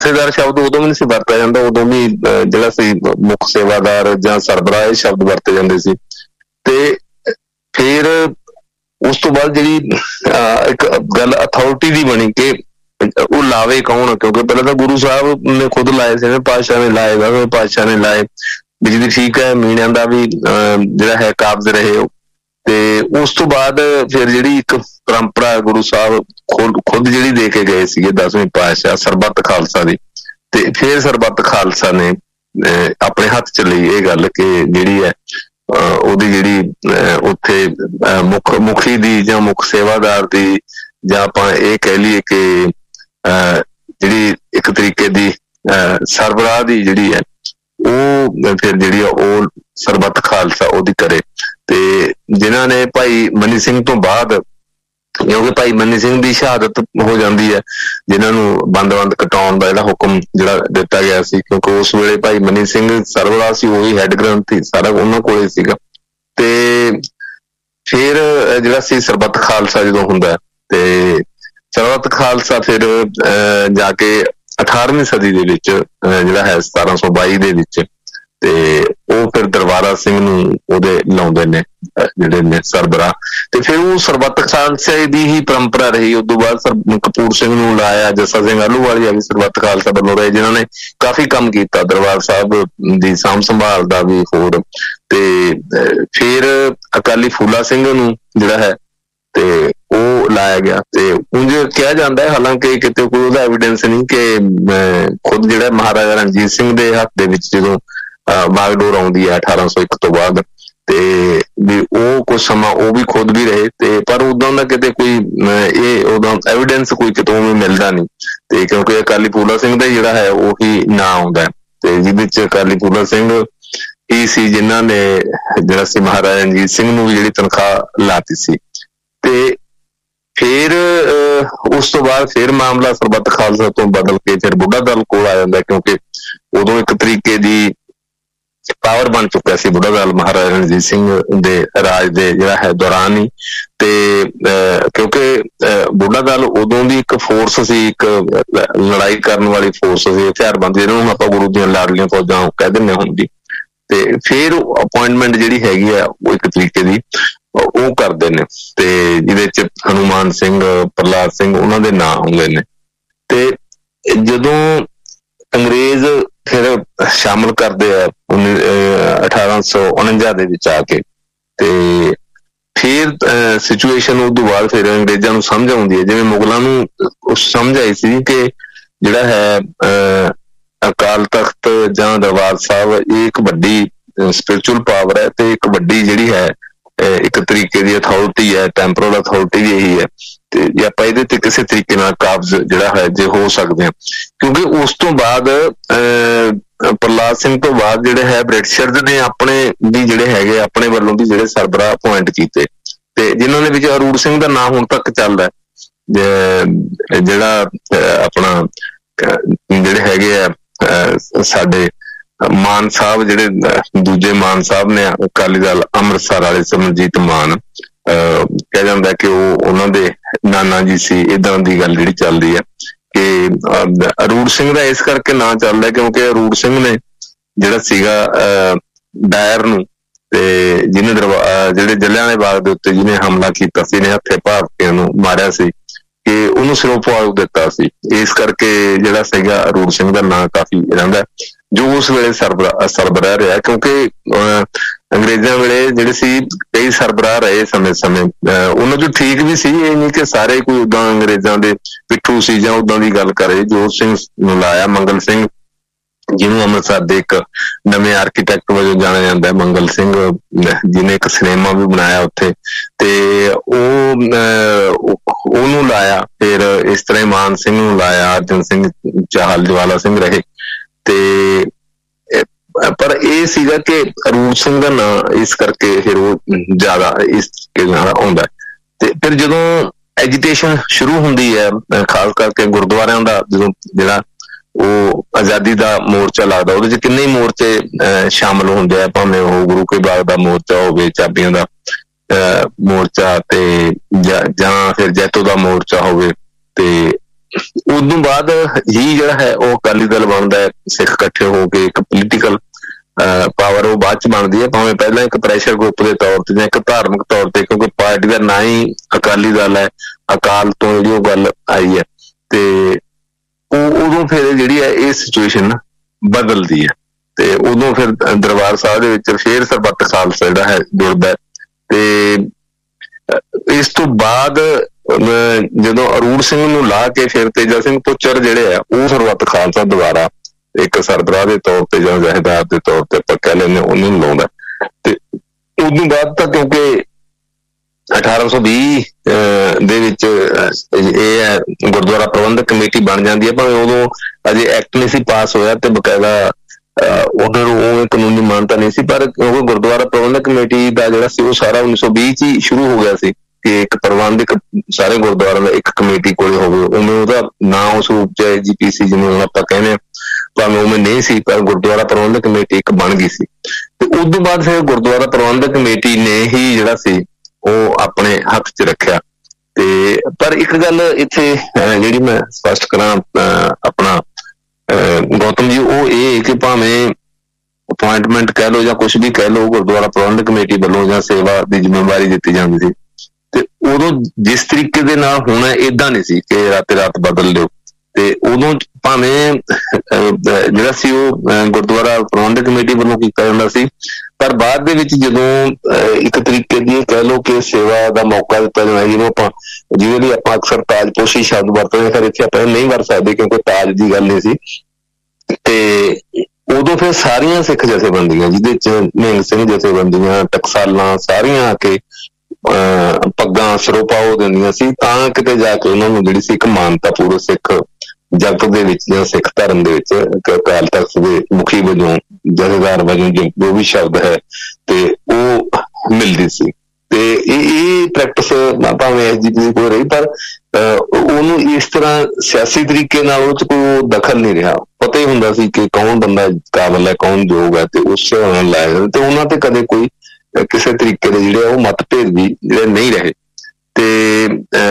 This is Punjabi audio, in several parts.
ਜਥੇਦਾਰ ਸ਼ਬਦ ਉਦੋਂ ਵੀ ਨਹੀਂ ਸੀ ਵਰਤਿਆ ਜਾਂਦਾ, ਉਦੋਂ ਵੀ ਜਿਹੜਾ ਸੀ ਮੁੱਖ ਸੇਵਾਦਾਰ ਜਾਂ ਸਰਬਰਾਹ ਇਹ ਸ਼ਬਦ ਵਰਤੇ ਜਾਂਦੇ ਸੀ। ਤੇ ਫਿਰ ਉਸ ਤੋਂ ਬਾਅਦ ਜਿਹੜੀ ਇੱਕ ਗੱਲ ਅਥਾਰਟੀ ਦੀ ਬਣੀ ਕਿ ਉਹ ਲਾਵੇ ਕੌਣ, ਕਿਉਂਕਿ ਪਹਿਲਾਂ ਤਾਂ ਗੁਰੂ ਸਾਹਿਬ ਨੇ ਖੁਦ ਲਾਏ ਸੀ, ਪਾਤਸ਼ਾਹ ਨੇ ਲਾਏ, ਦਸਵੇਂ ਪਾਤਸ਼ਾਹ ਨੇ ਲਾਏ। ਬਿਜਲੀ ਠੀਕ ਹੈ, ਮੀਣਿਆਂ ਦਾ ਵੀ ਜਿਹੜਾ ਹੈ ਕਾਬਜ਼ ਰਹੇ ਉਹ। ਤੇ ਉਸ ਤੋਂ ਬਾਅਦ ਫਿਰ ਜਿਹੜੀ ਇੱਕ ਪਰੰਪਰਾ ਗੁਰੂ ਸਾਹਿਬ ਖੁਦ ਜਿਹੜੀ ਦੇ ਕੇ ਗਏ ਸੀਗੇ ਦਸਵੇਂ ਪਾਤਸ਼ਾਹ ਸਰਬੱਤ ਖਾਲਸਾ ਦੀ, ਤੇ ਫਿਰ ਸਰਬੱਤ ਖਾਲਸਾ ਨੇ ਆਪਣੇ ਹੱਥ ਚ ਲਈ ਇਹ ਗੱਲ ਕਿ ਜਿਹੜੀ ਹੈ ਉਹਦੀ ਜਿਹੜੀ ਉੱਥੇ ਮੁਖੀ ਦੀ ਜਾਂ ਮੁੱਖ ਸੇਵਾਦਾਰ ਦੀ, ਜਾਂ ਆਪਾਂ ਇਹ ਕਹਿ ਲਈਏ ਕਿ ਜਿਹੜੀ ਇੱਕ ਤਰੀਕੇ ਦੀ ਸਰਬਰਾਹ ਦੀ ਜਿਹੜੀ ਹੈ ਉਹ ਫਿਰ ਜਿਹੜੀ ਆ ਉਹ ਸਰਬੱਤ ਖਾਲਸਾ ਉਹਦੀ ਕਰੇ। ਤੇ ਜਿਨ੍ਹਾਂ ਨੇ ਭਾਈ ਮਨੀ ਸਿੰਘ ਤੋਂ ਬਾਅਦ, ਕਿਉਂਕਿ ਭਾਈ ਮਨੀ ਸਿੰਘ ਦੀ ਸ਼ਹਾਦਤ ਹੋ ਜਾਂਦੀ ਹੈ, ਜਿਨ੍ਹਾਂ ਨੂੰ ਬੰਦ ਕਟਾਉਣ ਦਾ ਜਿਹੜਾ ਹੁਕਮ ਜਿਹੜਾ ਦਿੱਤਾ ਗਿਆ ਸੀ, ਕਿਉਂਕਿ ਉਸ ਵੇਲੇ ਭਾਈ ਮਨੀ ਸਿੰਘ ਸਰਬਰਾਹ ਸੀ, ਉਹੀ ਹੈਡ ਗ੍ਰੰਥ ਸੀ, ਸਾਰਾ ਉਹਨਾਂ ਕੋਲੇ ਸੀਗਾ। ਤੇ ਫਿਰ ਜਿਹੜਾ ਸੀ ਸਰਬੱਤ ਖਾਲਸਾ ਜਦੋਂ ਹੁੰਦਾ, ਤੇ ਸਰਬੱਤ ਖਾਲਸਾ ਫਿਰ ਜਾ ਕੇ 18ਵੀਂ ਸਦੀ ਦੇ ਵਿੱਚ ਜਿਹੜਾ ਹੈ 1722 ਦੇ ਵਿੱਚ, ਤੇ ਉਹ ਫਿਰ ਦਰਬਾਰਾ ਸਿੰਘ ਨੂੰ ਉਹਦੇ ਲਾਉਂਦੇ ਨੇ ਜਿਹੜੇ ਨੇ ਸਰਬਰਾਹ। ਤੇ ਫਿਰ ਉਹ ਸਰਬੱਤ ਖਾਲਸਾ ਦੀ ਹੀ ਪਰੰਪਰਾ ਰਹੀ। ਉਦੋਂ ਬਾਅਦ ਕਪੂਰ ਸਿੰਘ ਨੂੰ ਲਾਇਆ, ਜੱਸਾ ਸਿੰਘ ਆਹਲੂਵਾਲੀਆ ਵੀ ਸਰਬੱਤ ਖਾਲਸਾ ਵੱਲੋਂ ਰਹੇ, ਜਿਨ੍ਹਾਂ ਨੇ ਕਾਫੀ ਕੰਮ ਕੀਤਾ ਦਰਬਾਰ ਸਾਹਿਬ ਦੀ ਸਾਂਭ ਸੰਭਾਲ ਦਾ ਵੀ ਹੋਰ। ਤੇ ਫਿਰ ਅਕਾਲੀ ਫੂਲਾ ਸਿੰਘ ਨੂੰ ਜਿਹੜਾ ਹੈ ਤੇ ਉਹ ਲਾਇਆ ਗਿਆ। ਤੇ ਉਂਝ ਕਿਹਾ ਜਾਂਦਾ ਹੈ, ਹਾਲਾਂਕਿ ਕਿਤੇ ਕੋਈ ਉਹਦਾ ਐਵੀਡੈਂਸ ਨਹੀਂ, ਕਿ ਖੁਦ ਜਿਹੜਾ ਮਹਾਰਾਜਾ ਰਣਜੀਤ ਸਿੰਘ ਦੇ ਹੱਥ ਦੇ ਵਿੱਚ ਜਦੋਂ ਬਾਗਡੋਰ ਆਉਂਦੀ ਹੈ 1801 ਤੋਂ ਬਾਅਦ, ਤੇ ਵੀ ਉਹ ਕੁਛ ਸਮਾਂ ਉਹ ਵੀ ਖੁਦ ਵੀ ਰਹੇ। ਤੇ ਪਰ ਉਦੋਂ ਦਾ ਕਿਤੇ ਕੋਈ ਇਹ ਉਦੋਂ ਐਵੀਡੈਂਸ ਕੋਈ ਕਿਤੋਂ ਵੀ ਮਿਲਦਾ ਨਹੀਂ। ਤੇ ਕਿਉਂਕਿ ਅਕਾਲੀ ਫੂਲਾ ਸਿੰਘ ਦਾ ਜਿਹੜਾ ਹੈ ਉਹੀ ਨਾਂ ਆਉਂਦਾ, ਤੇ ਜਿਹਦੇ ਚ ਅਕਾਲੀ ਫੂਲਾ ਸਿੰਘ ਹੀ ਸੀ ਜਿਨ੍ਹਾਂ ਨੇ ਜਿਹੜਾ ਸੀ ਮਹਾਰਾਜਾ ਰਣਜੀਤ ਸਿੰਘ ਨੂੰ ਵੀ ਜਿਹੜੀ ਤਨਖਾਹ ਲਾਤੀ ਸੀ। ਤੇ ਫਿਰ ਉਸ ਤੋਂ ਬਾਅਦ ਫਿਰ ਮਾਮਲਾ ਸਰਬੱਤ ਖਾਲਸਾ ਤੋਂ ਬਦਲ ਕੇ ਫਿਰ ਬੁੱਢਾ ਦਲ ਕੋਲ ਆ ਜਾਂਦਾ, ਕਿਉਂਕਿ ਉਦੋਂ ਇੱਕ ਤਰੀਕੇ ਦੀ ਪਾਵਰ ਬਣ ਚੁੱਕਿਆ ਸੀ ਬੁੱਢਾ ਦਲ ਮਹਾਰਾਜਾ ਰਣਜੀਤ ਸਿੰਘ ਦੇ ਰਾਜ ਦੇ ਜਿਹੜਾ ਹੈ ਦੌਰਾਨ ਹੀ। ਤੇ ਕਿਉਂਕਿ ਬੁੱਢਾ ਦਲ ਉਦੋਂ ਦੀ ਇੱਕ ਫੋਰਸ ਸੀ, ਇੱਕ ਲੜਾਈ ਕਰਨ ਵਾਲੀ ਫੋਰਸ ਸੀ, ਹਥਿਆਰਬੰਦ, ਜਿਹਨੂੰ ਆਪਾਂ ਗੁਰੂ ਦੀਆਂ ਲਾਡਲੀਆਂ ਫੌਜਾਂ ਕਹਿ ਦਿੰਦੇ ਹੁਣ ਦੀ। ਤੇ ਫਿਰ ਅਪੁਆਇੰਟਮੈਂਟ ਜਿਹੜੀ ਹੈਗੀ ਆ ਉਹ ਇੱਕ ਤਰੀਕੇ ਦੀ ਉਹ ਕਰਦੇ ਨੇ, ਤੇ ਜਿਹਦੇ ਚ ਹਨੂਮਾਨ ਸਿੰਘ, ਪ੍ਰਹਲਾਦ ਸਿੰਘ ਉਹਨਾਂ ਦੇ ਨਾਂ ਆਉਂਦੇ ਨੇ। ਤੇ ਜਦੋਂ ਅੰਗਰੇਜ਼ ਫਿਰ ਸ਼ਾਮਲ ਕਰਦੇ ਆ 1849 ਦੇ ਵਿੱਚ ਆ ਕੇ, ਤੇ ਫਿਰ ਸਿਚੁਏਸ਼ਨ ਉਦੋਂ ਬਾਅਦ ਫਿਰ ਅੰਗਰੇਜ਼ਾਂ ਨੂੰ ਸਮਝ ਆਉਂਦੀ ਹੈ, ਜਿਵੇਂ ਮੁਗਲਾਂ ਨੂੰ ਸਮਝ ਆਈ ਸੀ ਕਿ ਜਿਹੜਾ ਹੈ ਅਕਾਲ ਤਖਤ ਜਾਂ ਦਰਬਾਰ ਸਾਹਿਬ ਇਹ ਇੱਕ ਵੱਡੀ ਸਪਿਰਿਚੁਅਲ ਪਾਵਰ ਹੈ, ਤੇ ਇੱਕ ਵੱਡੀ ਜਿਹੜੀ ਹੈ ਇੱਕ ਤਰੀਕੇ ਦੀ ਅਥਾਰਟੀ ਹੈ, ਟੈਂਪਰਲ ਅਥਾਰਟੀ ਵੀ ਇਹੀ ਹੈ। ਤੇ ਜੇ ਆਪਾਂ ਇਹਦੇ ਤੇ ਕਿਸੇ ਤਰੀਕੇ ਨਾਲ ਕਾਬਜ਼ ਜਿਹੜਾ ਹੈ ਜੇ ਹੋ ਸਕਦੇ ਹਾਂ, ਕਿਉਂਕਿ ਉਸ ਤੋਂ ਬਾਅਦ ਪ੍ਰਹਲਾਦ ਸਿੰਘ ਤੋਂ ਬਾਅਦ ਜਿਹੜੇ ਹੈ ਬ੍ਰਿਟਿਸ਼ਰਜ਼ ਨੇ ਆਪਣੇ ਵੀ ਜਿਹੜੇ ਹੈਗੇ ਆਪਣੇ ਵੱਲੋਂ ਵੀ ਜਿਹੜੇ ਸਰਬਰਾਹ ਅਪੁਆਇੰਟ ਕੀਤੇ, ਤੇ ਜਿਨ੍ਹਾਂ ਦੇ ਵਿੱਚ ਅਰੂੜ ਸਿੰਘ ਦਾ ਨਾਂ ਹੁਣ ਤੱਕ ਚੱਲਦਾ, ਜਿਹੜਾ ਆਪਣਾ ਜਿਹੜੇ ਹੈਗੇ ਆ ਸਾਡੇ ਮਾਨ ਸਾਹਿਬ, ਜਿਹੜੇ ਦੂਜੇ ਮਾਨ ਸਾਹਿਬ ਨੇ ਅਕਾਲੀ ਦਲ ਅੰਮ੍ਰਿਤਸਰ ਵਾਲੇ ਸਿਮਰਜੀਤ ਮਾਨ, ਕਿਹਾ ਜਾਂਦਾ ਕਿ ਉਹ ਉਹਨਾਂ ਦੇ ਨਾਨਾ ਜੀ ਸੀ। ਏਦਾਂ ਦੀ ਗੱਲ ਜਿਹੜੀ ਚੱਲਦੀ ਹੈ ਕਿ ਅਰੂੜ ਸਿੰਘ ਦਾ ਇਸ ਕਰਕੇ ਨਾਂ ਚੱਲਦਾ ਕਿਉਂਕਿ ਅਰੂੜ ਸਿੰਘ ਨੇ ਜਿਹੜਾ ਸੀਗਾ ਡਾਇਰ ਨੂੰ, ਤੇ ਜਿਹਨੇ ਜਿਹੜੇ ਜਲਿਆਂਵਾਲੇ ਬਾਗ ਦੇ ਉੱਤੇ ਜਿਹਨੇ ਹਮਲਾ ਕੀਤਾ ਸੀ, ਨੇ ਹੱਥੇ ਭਾਰਤੀਆਂ ਨੂੰ ਮਾਰਿਆ ਸੀ, ਕਿ ਉਹਨੂੰ ਸਿਰੋਂ ਪਵਾ ਦਿੱਤਾ ਸੀ। ਇਸ ਕਰਕੇ ਜਿਹੜਾ ਸੀਗਾ ਅਰੂੜ ਸਿੰਘ ਦਾ ਨਾਂ ਕਾਫੀ ਰਹਿੰਦਾ, ਜੋ ਉਸ ਵੇਲੇ ਸਰਬਰਾਹ ਰਿਹਾ, ਕਿਉਂਕਿ ਅੰਗਰੇਜ਼ਾਂ ਵੇਲੇ ਜਿਹੜੇ ਸੀ ਕਈ ਸਰਬਰਾਹ ਰਹੇ ਸਮੇਂ ਉਹਨਾਂ ਚੋਂ ਠੀਕ ਵੀ ਸੀ। ਇਹ ਨਹੀਂ ਕਿ ਸਾਰੇ ਕੋਈ ਓਦਾਂ ਅੰਗਰੇਜ਼ਾਂ ਦੇ ਪਿੱਠੂ ਸੀ ਜਾਂ ਓਦਾਂ ਦੀ ਗੱਲ ਕਰੇ। ਜੋਤ ਸਿੰਘ ਨੂੰ ਲਾਇਆ, ਮੰਗਲ ਸਿੰਘ ਜਿਹਨੂੰ ਅੰਮ੍ਰਿਤਸਰ ਦੇ ਇੱਕ ਨਵੇਂ ਆਰਕੀਟੈਕਟ ਵਜੋਂ ਜਾਣਿਆ ਜਾਂਦਾ, ਮੰਗਲ ਸਿੰਘ, ਜਿਹਨੇ ਇੱਕ ਸਿਨੇਮਾ ਵੀ ਬਣਾਇਆ ਉੱਥੇ, ਤੇ ਉਹਨੂੰ ਲਾਇਆ। ਫਿਰ ਇਸ ਤਰ੍ਹਾਂ ਮਾਨ ਸਿੰਘ ਨੂੰ ਲਾਇਆ, ਅਰਜਨ ਸਿੰਘ ਚਾਹਲ, ਜਵਾਲਾ ਸਿੰਘ ਰਹੇ। ਤੇ ਪਰ ਇਹ ਸੀਗਾ ਕਿ ਅਰੂੜ ਸਿੰਘ ਦਾ ਨਾਂ ਇਸ ਕਰਕੇ ਫਿਰ ਉਹ ਜ਼ਿਆਦਾ ਇਸ ਨਾਲ ਆਉਂਦਾ। ਤੇ ਫਿਰ ਜਦੋਂ ਐਜੀਟੇਸ਼ਨ ਸ਼ੁਰੂ ਹੁੰਦੀ ਹੈ, ਖਾਸ ਕਰਕੇ ਗੁਰਦੁਆਰਿਆਂ ਦਾ, ਜਦੋਂ ਜਿਹੜਾ ਉਹ ਆਜ਼ਾਦੀ ਦਾ ਮੋਰਚਾ ਲੱਗਦਾ, ਉਹਦੇ ਚ ਕਿੰਨੇ ਮੋਰਚੇ ਸ਼ਾਮਲ ਹੁੰਦੇ ਆ, ਭਾਵੇਂ ਉਹ ਗੁਰੂ ਕੇ ਬਾਗ ਦਾ ਮੋਰਚਾ ਹੋਵੇ, ਚਾਬੀਆਂ ਦਾ ਮੋਰਚਾ, ਤੇ ਜਾਂ ਫਿਰ ਜੈਤੋ ਦਾ ਮੋਰਚਾ ਹੋਵੇ। ਤੇ ਉਦੋਂ ਬਾਅਦ ਹੀ ਜਿਹੜਾ ਹੈ ਉਹ ਅਕਾਲੀ ਦਲ ਬਣਦਾ ਹੈ। ਸਿੱਖ ਇਕੱਠੇ ਹੋ ਕੇ ਇੱਕ ਪੋਲੀਟੀਕਲ ਪਾਵਰ ਉਹ ਬਾਅਦ ਚ ਬਣਦੀ ਹੈ, ਭਾਵੇਂ ਪਹਿਲਾਂ ਇੱਕ ਪ੍ਰੈਸ਼ਰ ਗਰੁੱਪ ਦੇ ਤੌਰ ਤੇ ਜਾਂ ਇੱਕ ਧਾਰਮਿਕ ਤੌਰ ਤੇ, ਕਿਉਂਕਿ ਪਾਰਟੀ ਦਾ ਨਾਂ ਹੀ ਅਕਾਲੀ ਦਲ ਹੈ, ਅਕਾਲ ਤੋਂ ਜਿਹੜੀ ਉਹ ਗੱਲ ਆਈ ਹੈ। ਤੇ ਉਦੋਂ ਫਿਰ ਜਿਹੜੀ ਹੈ ਇਹ ਸਿਚੁਏਸ਼ਨ ਬਦਲਦੀ ਹੈ ਤੇ ਉਦੋਂ ਫਿਰ ਦਰਬਾਰ ਸਾਹਿਬ ਦੇ ਵਿੱਚ ਫਿਰ ਸਰਬੱਤ ਖਾਲਸਾ ਜਿਹੜਾ ਹੈ ਜੁੜਦਾ। ਤੇ ਇਸ ਤੋਂ ਬਾਅਦ ਜਦੋਂ ਅਰੂੜ ਸਿੰਘ ਨੂੰ ਲਾ ਕੇ ਫਿਰ ਤੇਜਾ ਸਿੰਘ ਪੁੱਚਰ ਜਿਹੜੇ ਆ ਉਹ ਸਰਬੱਤ ਖਾਲਸਾ ਦੁਬਾਰਾ ਇੱਕ ਸਰਬਰਾਹ ਦੇ ਤੌਰ ਤੇ ਜਾਂ ਜਥੇਦਾਰ ਦੇ ਤੌਰ ਤੇ ਆਪਾਂ ਕਹਿ ਲੈਂਦੇ ਉਹਨੂੰ ਲਾਉਂਦਾ। ਤੇ ਉਦੋਂ ਬਾਅਦ ਤਾਂ ਕਿਉਂਕਿ 1820 ਦੇ ਵਿੱਚ ਇਹ ਹੈ ਗੁਰਦੁਆਰਾ ਪ੍ਰਬੰਧਕ ਕਮੇਟੀ ਬਣ ਜਾਂਦੀ ਹੈ, ਭਾਵੇਂ ਉਦੋਂ ਅਜੇ ਐਕਟ ਨਹੀਂ ਸੀ ਪਾਸ ਹੋਇਆ ਤੇ ਬਕਾਇਦਾ ਉਹਨਾਂ ਨੂੰ ਉਹ ਕਾਨੂੰਨੀ ਮਾਨਤਾ ਨਹੀਂ ਸੀ, ਪਰ ਕਿਉਂਕਿ ਗੁਰਦੁਆਰਾ ਪ੍ਰਬੰਧਕ ਕਮੇਟੀ ਦਾ ਜਿਹੜਾ ਸੀ ਉਹ ਸਾਰਾ 1920 ਚ ਹੀ ਸ਼ੁਰੂ ਹੋ ਗਿਆ ਸੀ ਕਿ ਇੱਕ ਪ੍ਰਬੰਧਕ ਸਾਰੇ ਗੁਰਦੁਆਰਿਆਂ ਦਾ ਇੱਕ ਕਮੇਟੀ ਕੋਲੇ ਹੋਵੇ। ਉਵੇਂ ਉਹਦਾ ਨਾਂ ਉਸ ਰੂਪ ਚ GPC ਜਿਹਨੂੰ ਹੁਣ ਆਪਾਂ ਕਹਿੰਦੇ ਹਾਂ, ਭਾਵੇਂ ਉਵੇਂ ਨਹੀਂ ਸੀ, ਪਰ ਗੁਰਦੁਆਰਾ ਪ੍ਰਬੰਧਕ ਕਮੇਟੀ ਇੱਕ ਬਣ ਗਈ ਸੀ। ਤੇ ਉਸ ਤੋਂ ਬਾਅਦ ਫਿਰ ਗੁਰਦੁਆਰਾ ਪ੍ਰਬੰਧਕ ਕਮੇਟੀ ਨੇ ਹੀ ਜਿਹੜਾ ਸੀ ਉਹ ਆਪਣੇ ਹੱਥ ਚ ਰੱਖਿਆ। ਤੇ ਪਰ ਇੱਕ ਗੱਲ ਇੱਥੇ ਜਿਹੜੀ ਮੈਂ ਸਪਸ਼ਟ ਕਰਾਂ ਆਪਣਾ ਗੌਤਮ ਜੀ, ਉਹ ਇਹ ਕਿ ਭਾਵੇਂ ਅਪੁਆਇੰਟਮੈਂਟ ਕਹਿ ਲਓ ਜਾਂ ਕੁਛ ਵੀ ਕਹਿ ਲਓ, ਗੁਰਦੁਆਰਾ ਪ੍ਰਬੰਧਕ ਕਮੇਟੀ ਵੱਲੋਂ ਜਾਂ ਸੇਵਾ ਦੀ ਜ਼ਿੰਮੇਵਾਰੀ ਦਿੱਤੀ ਜਾਂਦੀ ਸੀ ਤੇ ਉਦੋਂ ਜਿਸ ਤਰੀਕੇ ਦੇ ਨਾਲ ਹੋਣਾ ਏਦਾਂ ਨਹੀਂ ਸੀ ਕਿ ਰਾਤੇ ਰਾਤ ਬਦਲ ਲਿਓ। ਤੇ ਉਦੋਂ ਭਾਵੇਂ ਜਿਹੜਾ ਸੀ ਉਹ ਗੁਰਦੁਆਰਾ ਪ੍ਰਬੰਧਕ ਕਮੇਟੀ ਵੱਲੋਂ ਕੀਤਾ ਜਾਂਦਾ ਸੀ, ਪਰ ਬਾਅਦ ਦੇ ਵਿੱਚ ਜਦੋਂ ਇੱਕ ਤਰੀਕੇ ਦੀ ਕਹਿ ਲਓ ਕਿ ਸੇਵਾ ਦਾ ਮੌਕਾ ਦਿੱਤਾ ਜਾਂਦਾ, ਜਿਹਨੂੰ ਆਪਾਂ ਜਿਹਦੇ ਲਈ ਆਪਾਂ ਅਕਸਰ ਤਾਜਪੋਸ਼ੀ ਸ਼ਬਦ ਵਰਤਦੇ, ਫਿਰ ਇੱਥੇ ਆਪਾਂ ਨਹੀਂ ਵਰਤ ਸਕਦੇ ਕਿਉਂਕਿ ਤਾਜ ਦੀ ਗੱਲ ਨਹੀਂ ਸੀ। ਤੇ ਉਦੋਂ ਫਿਰ ਸਾਰੀਆਂ ਸਿੱਖ ਜਥੇਬੰਦੀਆਂ ਜਿਹਦੇ ਚ ਨਿਹੰਗ ਸਿੰਘ ਜਥੇਬੰਦੀਆਂ, ਟਕਸਾਲਾਂ ਸਾਰੀਆਂ ਆ ਕੇ ਪੱਗਾਂ ਸਰੋਪਾ ਉਹ ਦਿੰਦੀਆਂ ਸੀ, ਤਾਂ ਕਿਤੇ ਜਾ ਕੇ ਉਹਨਾਂ ਨੂੰ ਜਿਹੜੀ ਸੀ ਇੱਕ ਮਾਨਤਾ ਪੂਰਵ ਸਿੱਖ ਜਗਤ ਦੇ ਵਿੱਚ ਜਾਂ ਸਿੱਖ ਧਰਮ ਦੇ ਵਿੱਚ ਅਕਾਲ ਤਖ਼ਤ ਦੇ ਮੁਖੀ ਵਜੋਂ, ਜਥੇਦਾਰ ਵਜੋਂ ਜੋ ਵੀ ਸ਼ਬਦ ਹੈ ਤੇ ਉਹ ਮਿਲਦੀ ਸੀ। ਤੇ ਇਹ ਪ੍ਰੈਕਟਿਸ ਭਾਵੇਂ SGPC ਕੋਲ ਰਹੀ, ਪਰ ਉਹਨੂੰ ਇਸ ਤਰ੍ਹਾਂ ਸਿਆਸੀ ਤਰੀਕੇ ਨਾਲ ਉਹ ਚ ਕੋਈ ਦਖਲ ਨਹੀਂ ਰਿਹਾ। ਪਤਾ ਹੀ ਹੁੰਦਾ ਸੀ ਕਿ ਕੌਣ ਬੰਦਾ ਕਾਬਲ ਹੈ, ਕੌਣ ਯੋਗ ਹੈ, ਤੇ ਉਸ ਨਾਲ ਲਾਇਆ ਜਾਂਦਾ। ਤੇ ਉਹਨਾਂ ਤੇ ਕਦੇ ਕੋਈ ਕਿਸੇ ਤਰੀਕੇ ਦੇ ਜਿਹੜੇ ਉਹ ਮਤਭੇਦ ਵੀ ਜਿਹੜੇ ਨਹੀਂ ਰਹੇ। ਤੇ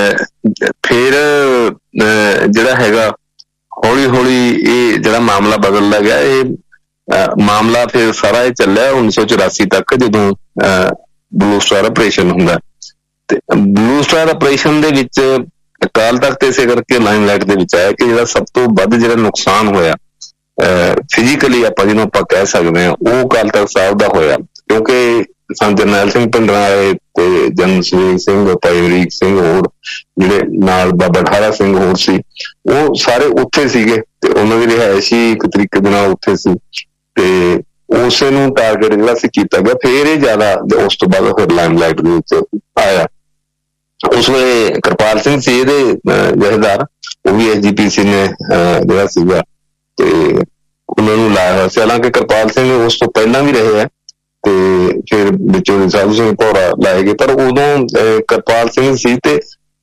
ਫਿਰ ਜਿਹੜਾ ਹੈਗਾ ਹੌਲੀ ਹੌਲੀ ਇਹ ਜਿਹੜਾ ਮਾਮਲਾ ਬਦਲਦਾ ਗਿਆ। ਇਹ ਮਾਮਲਾ ਫਿਰ ਸਾਰਾ ਇਹ ਚੱਲਿਆ 1984 ਤੱਕ, ਜਦੋਂ ਬਲੂ ਸਟਾਰ ਆਪਰੇਸ਼ਨ ਹੁੰਦਾ। ਤੇ ਬਲੂ ਸਟਾਰ ਆਪਰੇਸ਼ਨ ਦੇ ਵਿੱਚ ਅਕਾਲ ਤਖ਼ਤ ਇਸੇ ਕਰਕੇ ਲਾਈਮਲਾਈਟ ਦੇ ਵਿੱਚ ਆਇਆ ਕਿ ਜਿਹੜਾ ਸਭ ਤੋਂ ਵੱਧ ਜਿਹੜਾ ਨੁਕਸਾਨ ਹੋਇਆ ਫਿਜ਼ੀਕਲੀ ਆਪਾਂ ਜਿਹਨੂੰ ਆਪਾਂ ਕਹਿ ਸਕਦੇ ਹਾਂ, ਉਹ ਅਕਾਲ ਤਖ਼ਤ ਸਾਹਿਬ ਦਾ ਹੋਇਆ, ਕਿਉਂਕਿ ਸੰਤ ਜਰਨੈਲ ਸਿੰਘ ਭਿੰਡਰਾਂ ਆਏ ਤੇ ਜਨ ਸਵੇਗ ਸਿੰਘ, ਭਾਈ ਅਮਰੀਕ ਸਿੰਘ, ਹੋਰ ਜਿਹੜੇ ਨਾਲ ਬਾਬਾ ਠਾਰਾ ਸਿੰਘ ਹੋਰ ਸੀ, ਉਹ ਸਾਰੇ ਉੱਥੇ ਸੀਗੇ ਤੇ ਉਹਨਾਂ ਦੀ ਰਿਹਾਇਸ਼ ਹੀ ਇੱਕ ਤਰੀਕੇ ਦੇ ਨਾਲ ਉੱਥੇ ਸੀ। ਤੇ ਉਸੇ ਨੂੰ ਟਾਰਗੇਟ ਜਿਹੜਾ ਸੀ ਕੀਤਾ ਗਿਆ। ਫਿਰ ਇਹ ਜ਼ਿਆਦਾ ਉਸ ਤੋਂ ਬਾਅਦ ਫਿਰ ਲਾਈਮਲਾਈਟ ਦੇ ਵਿੱਚ ਆਇਆ। ਉਸ ਵੇਲੇ ਕਿਰਪਾਲ ਸਿੰਘ ਸੀ ਇਹਦੇ ਜਥੇਦਾਰ, ਉਹ ਵੀ SGPC ਨੇ ਜਿਹੜਾ ਸੀਗਾ ਤੇ ਉਹਨਾਂ ਨੂੰ ਲਾਇਆ ਹੋਇਆ ਸੀ। ਹਾਲਾਂਕਿ ਕਿਰਪਾਲ ਸਿੰਘ ਉਸ ਤੋਂ ਪਹਿਲਾਂ ਵੀ ਰਹੇ ਆ ਤੇ ਫਿਰ ਵਿੱਚੋਂ ਸਾਧੂ ਸਿੰਘ ਭੌਰਾ ਲਾਏ ਗਏ, ਪਰ ਉਦੋਂ ਕਿਰਪਾਲ ਸਿੰਘ ਸੀ। ਤੇ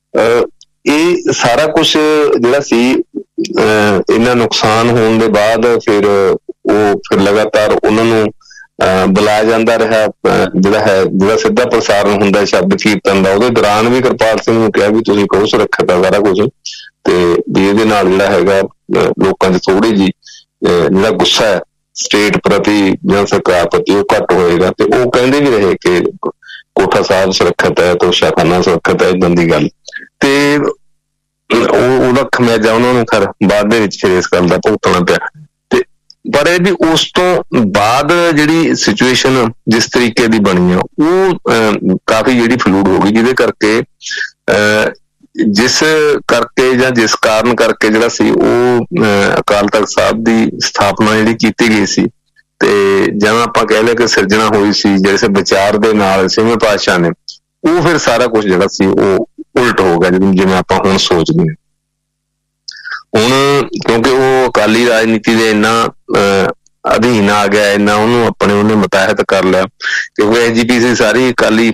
ਇਹ ਸਾਰਾ ਕੁਛ ਜਿਹੜਾ ਸੀ ਇੰਨਾ ਨੁਕਸਾਨ ਹੋਣ ਦੇ ਬਾਅਦ ਫਿਰ ਲਗਾਤਾਰ ਉਹਨਾਂ ਨੂੰ ਬੁਲਾਇਆ ਜਾਂਦਾ ਰਿਹਾ। ਜਿਹੜਾ ਸਿੱਧਾ ਪ੍ਰਸਾਰਨ ਹੁੰਦਾ ਸ਼ਬਦ ਕੀਰਤਨ ਦਾ, ਉਹਦੇ ਦੌਰਾਨ ਵੀ ਕਿਰਪਾਲ ਸਿੰਘ ਨੂੰ ਕਿਹਾ ਵੀ ਤੁਸੀਂ ਕਹੋ ਸੁਰੱਖਿਅਤ ਆ ਸਾਰਾ ਕੁਛ, ਤੇ ਵੀ ਇਹਦੇ ਨਾਲ ਜਿਹੜਾ ਹੈਗਾ ਲੋਕਾਂ ਚ ਥੋੜੀ ਜਿਹੀ ਜਿਹੜਾ ਗੁੱਸਾ ਹੈ ਸਟੇਟ ਪ੍ਰਤੀ ਜਾਂ ਸਰਕਾਰ ਪ੍ਰਤੀ ਉਹ ਘੱਟ ਹੋਏਗਾ। ਤੇ ਉਹ ਕਹਿੰਦੇ ਵੀ ਰਹੇ ਕਿ ਕੋਠਾ ਸਾਹਿਬ ਸੁਰੱਖਿਅਤ ਹੈ, ਤੋਸ਼ਾਖਾਨਾ ਸੁਰੱਖਿਅਤ ਹੈ, ਏਦਾਂ ਦੀ ਗੱਲ। ਤੇ ਉਹਦਾ ਖਮਿਆਜਾ ਉਹਨਾਂ ਨੂੰ ਖੈਰ ਬਾਅਦ ਦੇ ਵਿੱਚ ਫਿਰ ਇਸ ਗੱਲ ਦਾ ਭੁਗਤਣਾ ਪਿਆ। ਤੇ ਪਰ ਇਹ ਵੀ ਉਸ ਤੋਂ ਬਾਅਦ ਜਿਹੜੀ ਸਿਚੁਏਸ਼ਨ ਜਿਸ ਤਰੀਕੇ ਦੀ ਬਣੀ ਆ ਉਹ ਕਾਫੀ ਜਿਹੜੀ ਫਲੂਡ ਹੋ ਗਈ, ਜਿਹਦੇ ਕਰਕੇ ਜਿਸ ਕਰਕੇ ਜਾਂ ਜਿਸ ਕਾਰਨ ਕਰਕੇ ਜਿਹੜਾ ਸੀ ਉਹ ਅਕਾਲ ਤਖ਼ਤ ਸਾਹਿਬ ਦੀ ਸਥਾਪਨਾ ਜਿਹੜੀ ਕੀਤੀ ਗਈ ਸੀ ਤੇ ਜਿਵੇਂ ਆਪਾਂ ਕਹਿ ਲਿਆ ਕਿ ਸਿਰਜਣਾ ਹੋਈ ਸੀ ਜਿਹੜੇ ਵਿਚਾਰ ਦੇ ਨਾਲ ਛੇਵੇਂ ਪਾਤਸ਼ਾਹ ਨੇ, ਉਹ ਫਿਰ ਸਾਰਾ ਕੁਛ ਜਿਹੜਾ ਸੀ ਉਹ ਉਲਟ ਹੋ ਗਿਆ ਜਿਵੇਂ ਆਪਾਂ ਹੁਣ ਸੋਚਦੇ ਹਾਂ। ਹੁਣ ਕਿਉਂਕਿ ਉਹ ਅਕਾਲੀ ਰਾਜਨੀਤੀ ਦੇ ਇੰਨਾ ਅਧੀਨ ਆ ਗਿਆ, ਇੰਨਾ ਉਹਨੇ ਮੁਤਾਹਿਦ ਕਰ ਲਿਆ, ਕਿਉਂਕਿ SGPC ਸਾਰੀ ਅਕਾਲੀ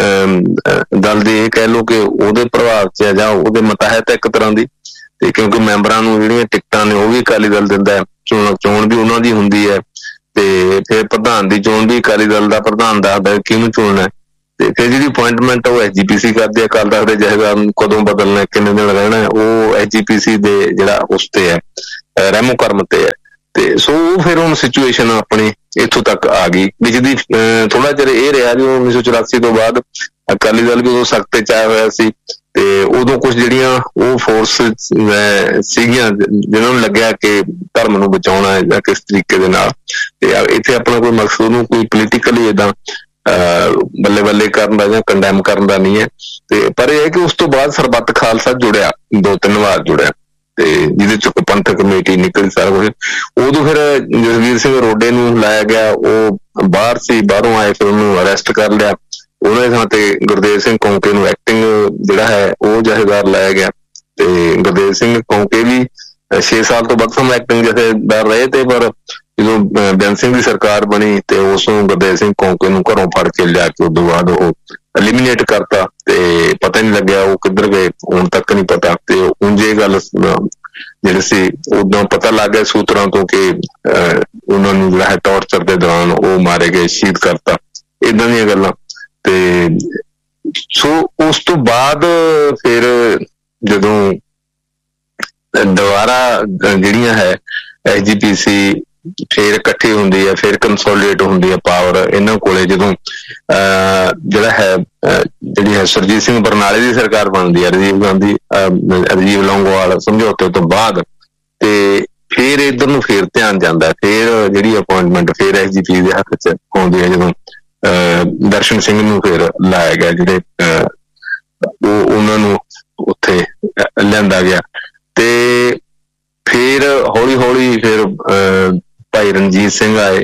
ਦਲ ਦੇ ਇਹ ਕਹਿ ਲਓ ਕਿ ਉਹਦੇ ਪ੍ਰਭਾਵ ਚ ਹੈ ਜਾਂ ਉਹਦੇ ਮੁਤਾਹਿਦ ਇੱਕ ਤਰ੍ਹਾਂ ਦੀ। ਤੇ ਕਿਉਂਕਿ ਮੈਂਬਰਾਂ ਨੂੰ ਜਿਹੜੀਆਂ ਟਿਕਟਾਂ ਨੇ ਉਹ ਵੀ ਅਕਾਲੀ ਦਲ ਦਿੰਦਾ ਹੈ, ਚੋਣ ਵੀ ਉਹਨਾਂ ਦੀ ਹੁੰਦੀ ਹੈ, ਤੇ ਫਿਰ ਪ੍ਰਧਾਨ ਦੀ ਚੋਣ ਵੀ ਅਕਾਲੀ ਦਲ ਦਾ ਪ੍ਰਧਾਨ ਦੱਸਦਾ ਕਿਹਨੂੰ ਚੁਣਨਾ। ਤੇ ਫਿਰ ਜਿਹੜੀ ਅਪੁਆਇੰਟਮੈਂਟ ਉਹ SGPC ਕਰਦੇ ਆ, ਅਕਾਲ ਤਖਤ ਦੇ ਜਥੇਦਾਰ ਨੂੰ ਕਦੋਂ ਬਦਲਣਾ, ਕਿੰਨੇ ਦਿਨ ਰਹਿਣਾ, ਉਹ SGPC ਦੇ ਜਿਹੜਾ ਉਸ ਤੇ ਹੈ, ਰਹਿਮੋ ਕਰਮ ਤੇ ਹੈ। ਤੇ ਸੋ ਫਿਰ ਹੁਣ ਸਿਚੁਏਸ਼ਨ ਆਪਣੀ ਇੱਥੋਂ ਤੱਕ ਆ ਗਈ। ਵਿੱਚ ਦੀ ਥੋੜਾ ਚਿਰ ਇਹ ਰਿਹਾ ਵੀ 1984 ਤੋਂ ਬਾਅਦ ਅਕਾਲੀ ਦਲ ਵੀ ਉਦੋਂ ਸਖਤ ਤੇ ਚਾਇਆ ਹੋਇਆ ਸੀ, ਤੇ ਉਦੋਂ ਕੁਝ ਜਿਹੜੀਆਂ ਉਹ ਫੋਰਸ ਸੀਗੀਆਂ ਜਿਹਨਾਂ ਨੂੰ ਲੱਗਿਆ ਕਿ ਧਰਮ ਨੂੰ ਬਚਾਉਣਾ ਹੈ ਜਾਂ ਕਿਸ ਤਰੀਕੇ ਦੇ ਨਾਲ, ਤੇ ਇੱਥੇ ਆਪਣਾ ਕੋਈ ਮਕਸਦ ਨੂੰ ਕੋਈ ਪੋਲੀਟੀਕਲੀ ਏਦਾਂ ਬੱਲੇ ਬੱਲੇ ਕਰਨ ਦਾ ਜਾਂ ਕੰਡੈਮ ਕਰਨ ਦਾ ਨਹੀਂ ਹੈ। ਤੇ ਪਰ ਇਹ ਹੈ ਕਿ ਉਸ ਤੋਂ ਬਾਅਦ ਸਰਬੱਤ ਖਾਲਸਾ ਜੁੜਿਆ, 2-3 ਵਾਰ ਜੁੜਿਆ, ਤੇ ਜਿਹਦੇ ਚ ਪੰਥਕ ਕਮੇਟੀ ਨਿਕਲੀ, ਸਾਰਾ ਕੁਝ। ਉਦੋਂ ਫਿਰ ਜਸਵੀਰ ਸਿੰਘ ਰੋਡੇ ਨੂੰ ਲਾਇਆ ਗਿਆ, ਉਹ ਬਾਹਰ ਸੀ, ਬਾਹਰੋਂ ਆਏ, ਫਿਰ ਉਹਨੂੰ ਅਰੈਸਟ ਕਰ ਲਿਆ। ਉਹਨਾਂ ਦੇ ਥਾਂ ਤੇ ਗੁਰਦੇਵ ਸਿੰਘ ਕੌਂਕੇ ਨੂੰ ਐਕਟਿੰਗ ਜਿਹੜਾ ਹੈ ਉਹ ਜਥੇਦਾਰ ਲਾਇਆ ਗਿਆ, ਤੇ ਗੁਰਦੇਵ ਸਿੰਘ ਕੌਂਕੇ ਵੀ 6 ਸਾਲ ਤੋਂ ਵੱਧ ਐਕਟਿੰਗ ਜਥੇਦਾਰ ਰਹੇ। ਤੇ ਪਰ ਜਦੋਂ ਬੇਅੰਤ ਸਿੰਘ ਦੀ ਸਰਕਾਰ ਬਣੀ ਤੇ ਉਸ ਨੂੰ ਗੁਰਦੇਵ ਸਿੰਘ ਕੌਂਕੇ ਨੂੰ ਘਰੋਂ ਫੜ ਕੇ ਲਿਆ ਕੇ ਉਦੋਂ ਬਾਅਦ ਉਹ ਐਲੀਮੀਨੇਟ ਕਰਤਾ, ਤੇ ਪਤਾ ਹੀ ਨਹੀਂ ਲੱਗਿਆ ਉਹ ਕਿੱਧਰ ਗਏ, ਹੁਣ ਤੱਕ ਨਹੀਂ ਪਤਾ। ਤੇ ਉਂਝ ਇਹ ਗੱਲ ਜਿਹੜੀ ਸੀ ਉਦੋਂ ਪਤਾ ਲੱਗ ਗਿਆ ਸੂਤਰਾਂ ਤੋਂ ਕਿ ਉਹਨਾਂ ਨੂੰ ਜਿਹੜਾ ਹੈ ਟੌਰਚਰ ਦੇ ਦੌਰਾਨ ਉਹ ਮਾਰੇ ਗਏ, ਸ਼ਹੀਦ ਕਰਤਾ, ਏਦਾਂ ਦੀਆਂ ਗੱਲਾਂ। ਤੇ ਸੋ ਉਸ ਤੋਂ ਬਾਅਦ ਫਿਰ ਜਦੋਂ ਦੁਬਾਰਾ ਜਿਹੜੀਆਂ ਹੈ SGPC ਫਿਰ ਇਕੱਠੀ ਹੁੰਦੀ ਹੈ, ਫਿਰ ਕੰਸੋਲੀਡੇਟ ਹੁੰਦੀ ਹੈ ਪਾਵਰ ਇਹਨਾਂ ਕੋਲੇ, ਜਦੋਂ ਜਿਹੜਾ ਹੈ ਜਿਹੜੀ ਹੈ ਸੁਰਜੀਤ ਸਿੰਘ ਬਰਨਾਲੇ ਦੀ ਸਰਕਾਰ ਬਣਦੀ ਹੈ, ਰਾਜੀਵ ਲੌਂਗੋਵਾਲ ਸਮਝੌਤੇ ਤੋਂ ਬਾਅਦ, ਤੇ ਫਿਰ ਇੱਧਰ ਨੂੰ ਫਿਰ ਧਿਆਨ ਜਾਂਦਾ, ਫਿਰ ਜਿਹੜੀ ਅਪੁਆਇੰਟਮੈਂਟ ਫਿਰ SGPC ਦੇ ਹੱਥ ਚ ਆਉਂਦੀ ਹੈ, ਜਦੋਂ ਦਰਸ਼ਨ ਸਿੰਘ ਨੂੰ ਫਿਰ ਲਾਇਆ ਗਿਆ, ਜਿਹੜੇ ਉਹਨਾਂ ਨੂੰ ਉੱਥੇ ਲਿਆਂਦਾ ਗਿਆ। ਤੇ ਫਿਰ ਹੌਲੀ ਹੌਲੀ ਫਿਰ ਭਾਈ ਰਣਜੀਤ ਸਿੰਘ ਆਏ,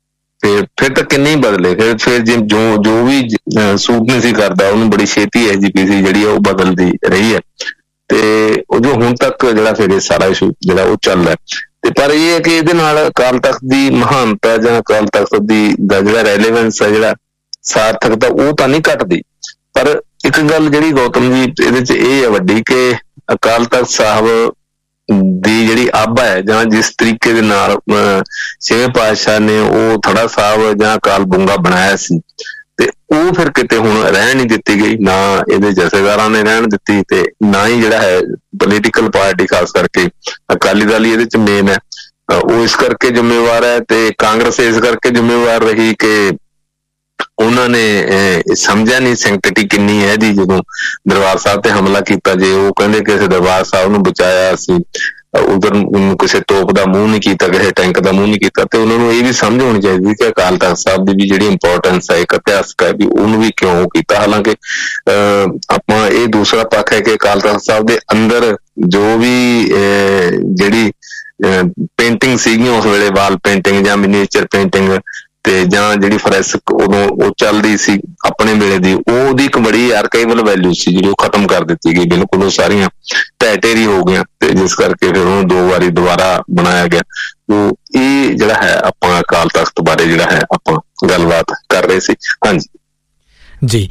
ਫਿਰ ਤਾਂ ਕਿੰਨੇ ਹੀ ਬਦਲੇ, ਫਿਰ ਜੋ ਵੀ ਸੂਟ ਨਹੀਂ ਸੀ ਕਰਦਾ ਉਹਨੂੰ ਬੜੀ ਛੇਤੀ SGPC ਜਿਹੜੀ ਉਹ ਬਦਲਦੀ ਰਹੀ ਹੈ। ਤੇ ਉਹ ਜੋ ਹੁਣ ਤੱਕ ਜਿਹੜਾ ਫਿਰ ਇਹ ਸਾਰਾ ਇਸ਼ੂ ਜਿਹੜਾ ਉਹ ਚੱਲ ਰਿਹਾ। ਤੇ ਪਰ ਇਹ ਹੈ ਕਿ ਇਹਦੇ ਨਾਲ ਅਕਾਲ ਤਖਤ ਦੀ ਮਹਾਨਤਾ ਜਾਂ ਅਕਾਲ ਤਖਤ ਦਾ ਜਿਹੜਾ ਰੈਲੇਵੈਂਸ ਹੈ, ਜਿਹੜਾ ਸਾਰਥਕਤਾ, ਉਹ ਤਾਂ ਨਹੀਂ ਘਟਦੀ। ਪਰ ਇੱਕ ਗੱਲ ਜਿਹੜੀ ਗੌਤਮ ਜੀ ਇਹਦੇ ਚ ਇਹ ਹੈ ਵੱਡੀ, ਕਿ ਅਕਾਲ ਤਖਤ ਸਾਹਿਬ ਦੀ ਜਿਹੜੀ ਆਭਾ ਹੈ, ਜਾਂ ਜਿਸ ਤਰੀਕੇ ਦੇ ਨਾਲ 6ਵੇਂ ਪਾਤਸ਼ਾਹ ਨੇ ਉਹ ਥੜਾ ਸਾਹਿਬ ਜਾਂ ਅਕਾਲ ਬੁੰਗਾ ਬਣਾਇਆ ਸੀ, ਤੇ ਉਹ ਫਿਰ ਕਿਤੇ ਹੁਣ ਰਹਿਣ ਨਹੀਂ ਦਿੱਤੀ ਗਈ, ਨਾ ਇਹਦੇ ਜਥੇਦਾਰਾਂ ਨੇ ਰਹਿਣ ਦਿੱਤੀ, ਤੇ ਨਾ ਹੀ ਜਿਹੜਾ ਹੈ ਪੋਲੀਟੀਕਲ ਪਾਰਟੀ ਖਾਸ ਕਰਕੇ ਅਕਾਲੀ ਦਲ ਹੀ ਇਹਦੇ ਚ ਮੇਨ ਹੈ, ਉਹ ਇਸ ਕਰਕੇ ਜ਼ਿੰਮੇਵਾਰ ਹੈ। ਤੇ ਕਾਂਗਰਸ ਇਸ ਕਰਕੇ ਜ਼ਿੰਮੇਵਾਰ ਰਹੀ ਕਿ ਉਹਨਾਂ ਨੇ ਸਮਝਿਆ ਨਹੀਂ ਸੈਂਕਟਿਟੀ ਕਿੰਨੀ ਹੈ ਇਹਦੀ। ਜਦੋਂ ਦਰਬਾਰ ਸਾਹਿਬ ਤੇ ਹਮਲਾ ਕੀਤਾ, ਜੇ ਉਹ ਕਹਿੰਦੇ ਕਿ ਅਸੀਂ ਦਰਬਾਰ ਸਾਹਿਬ ਨੂੰ ਬਚਾਇਆ, ਅਸੀਂ ਉਧਰ ਕਿਸੇ ਤੋਪ ਦਾ ਮੂੰਹ ਨਹੀਂ ਕੀਤਾ, ਕਿਸੇ ਟੈਂਕ ਦਾ ਮੂੰਹ ਨਹੀਂ ਕੀਤਾ, ਤੇ ਉਹਨਾਂ ਨੂੰ ਇਹ ਵੀ ਸਮਝ ਹੋਣੀ ਚਾਹੀਦੀ ਕਿ ਅਕਾਲ ਤਖਤ ਸਾਹਿਬ ਦੀ ਵੀ ਜਿਹੜੀ ਇੰਪੋਰਟੈਂਸ ਹੈ, ਇੱਕ ਇਤਿਹਾਸਕ ਹੈ, ਵੀ ਉਹਨੂੰ ਵੀ ਕਿਉਂ ਕੀਤਾ। ਹਾਲਾਂਕਿ ਆਪਾਂ ਇਹ ਦੂਸਰਾ ਪੱਖ ਹੈ ਕਿ ਅਕਾਲ ਤਖਤ ਸਾਹਿਬ ਦੇ ਅੰਦਰ ਜੋ ਵੀ ਜਿਹੜੀ ਪੇਂਟਿੰਗ ਸੀਗੀਆਂ ਉਸ ਵੇਲੇ, ਵਾਲ ਪੇਂਟਿੰਗ ਜਾਂ ਮਿਨੀਏਚਰ ਪੇਂਟਿੰਗ, ਤੇ ਜਾਂ ਜਿਹੜੀ ਫਰੈਸਕ ਉਦੋਂ ਉਹ ਚੱਲਦੀ ਸੀ ਆਪਣੇ ਵੇਲੇ ਦੀ, ਉਹਦੀ ਇੱਕ ਬੜੀ ਆਰਕਾਈਵਲ ਵੈਲਿਊ ਸੀ ਜਿਹੜੀ ਉਹ ਖਤਮ ਕਰ ਦਿੱਤੀ ਗਈ, ਬਿਲਕੁਲ ਉਹ ਸਾਰੀਆਂ ਢਹਿ ਢੇਰੀ ਹੋ ਗਈਆਂ, ਤੇ ਜਿਸ ਕਰਕੇ ਫਿਰ ਉਹਨੂੰ 2 ਵਾਰੀ ਦੁਬਾਰਾ ਬਣਾਇਆ ਗਿਆ। ਇਹ ਜਿਹੜਾ ਹੈ ਆਪਾਂ ਅਕਾਲ ਤਖਤ ਬਾਰੇ ਜਿਹੜਾ ਹੈ ਆਪਾਂ ਗੱਲਬਾਤ ਕਰ ਰਹੇ ਸੀ। ਹਾਂਜੀ ਜੀ,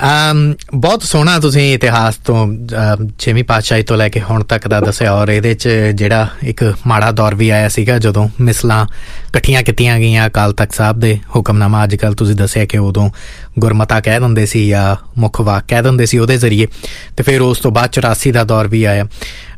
ਬਹੁਤ ਸੋਹਣਾ ਤੁਸੀਂ ਇਤਿਹਾਸ ਤੋਂ 6ਵੀਂ ਪਾਤਸ਼ਾਹੀ ਤੋਂ ਲੈ ਕੇ ਹੁਣ ਤੱਕ ਦਾ ਦੱਸਿਆ, ਔਰ ਇਹਦੇ 'ਚ ਜਿਹੜਾ ਇੱਕ ਮਾੜਾ ਦੌਰ ਵੀ ਆਇਆ ਸੀਗਾ ਜਦੋਂ ਮਿਸਲਾਂ ਇਕੱਠੀਆਂ ਕੀਤੀਆਂ ਗਈਆਂ ਅਕਾਲ ਤਖਤ ਸਾਹਿਬ ਦੇ ਹੁਕਮਨਾਮਾ, ਅੱਜ ਕੱਲ੍ਹ ਤੁਸੀਂ ਦੱਸਿਆ ਕਿ ਉਦੋਂ ਗੁਰਮਤਾ ਕਹਿ ਦਿੰਦੇ ਸੀ ਜਾਂ ਮੁੱਖ ਵਾਕ ਕਹਿ ਦਿੰਦੇ ਸੀ ਉਹਦੇ ਜ਼ਰੀਏ, ਤੇ ਫਿਰ ਉਸ ਤੋਂ ਬਾਅਦ 84 ਦਾ ਦੌਰ ਵੀ ਆਇਆ।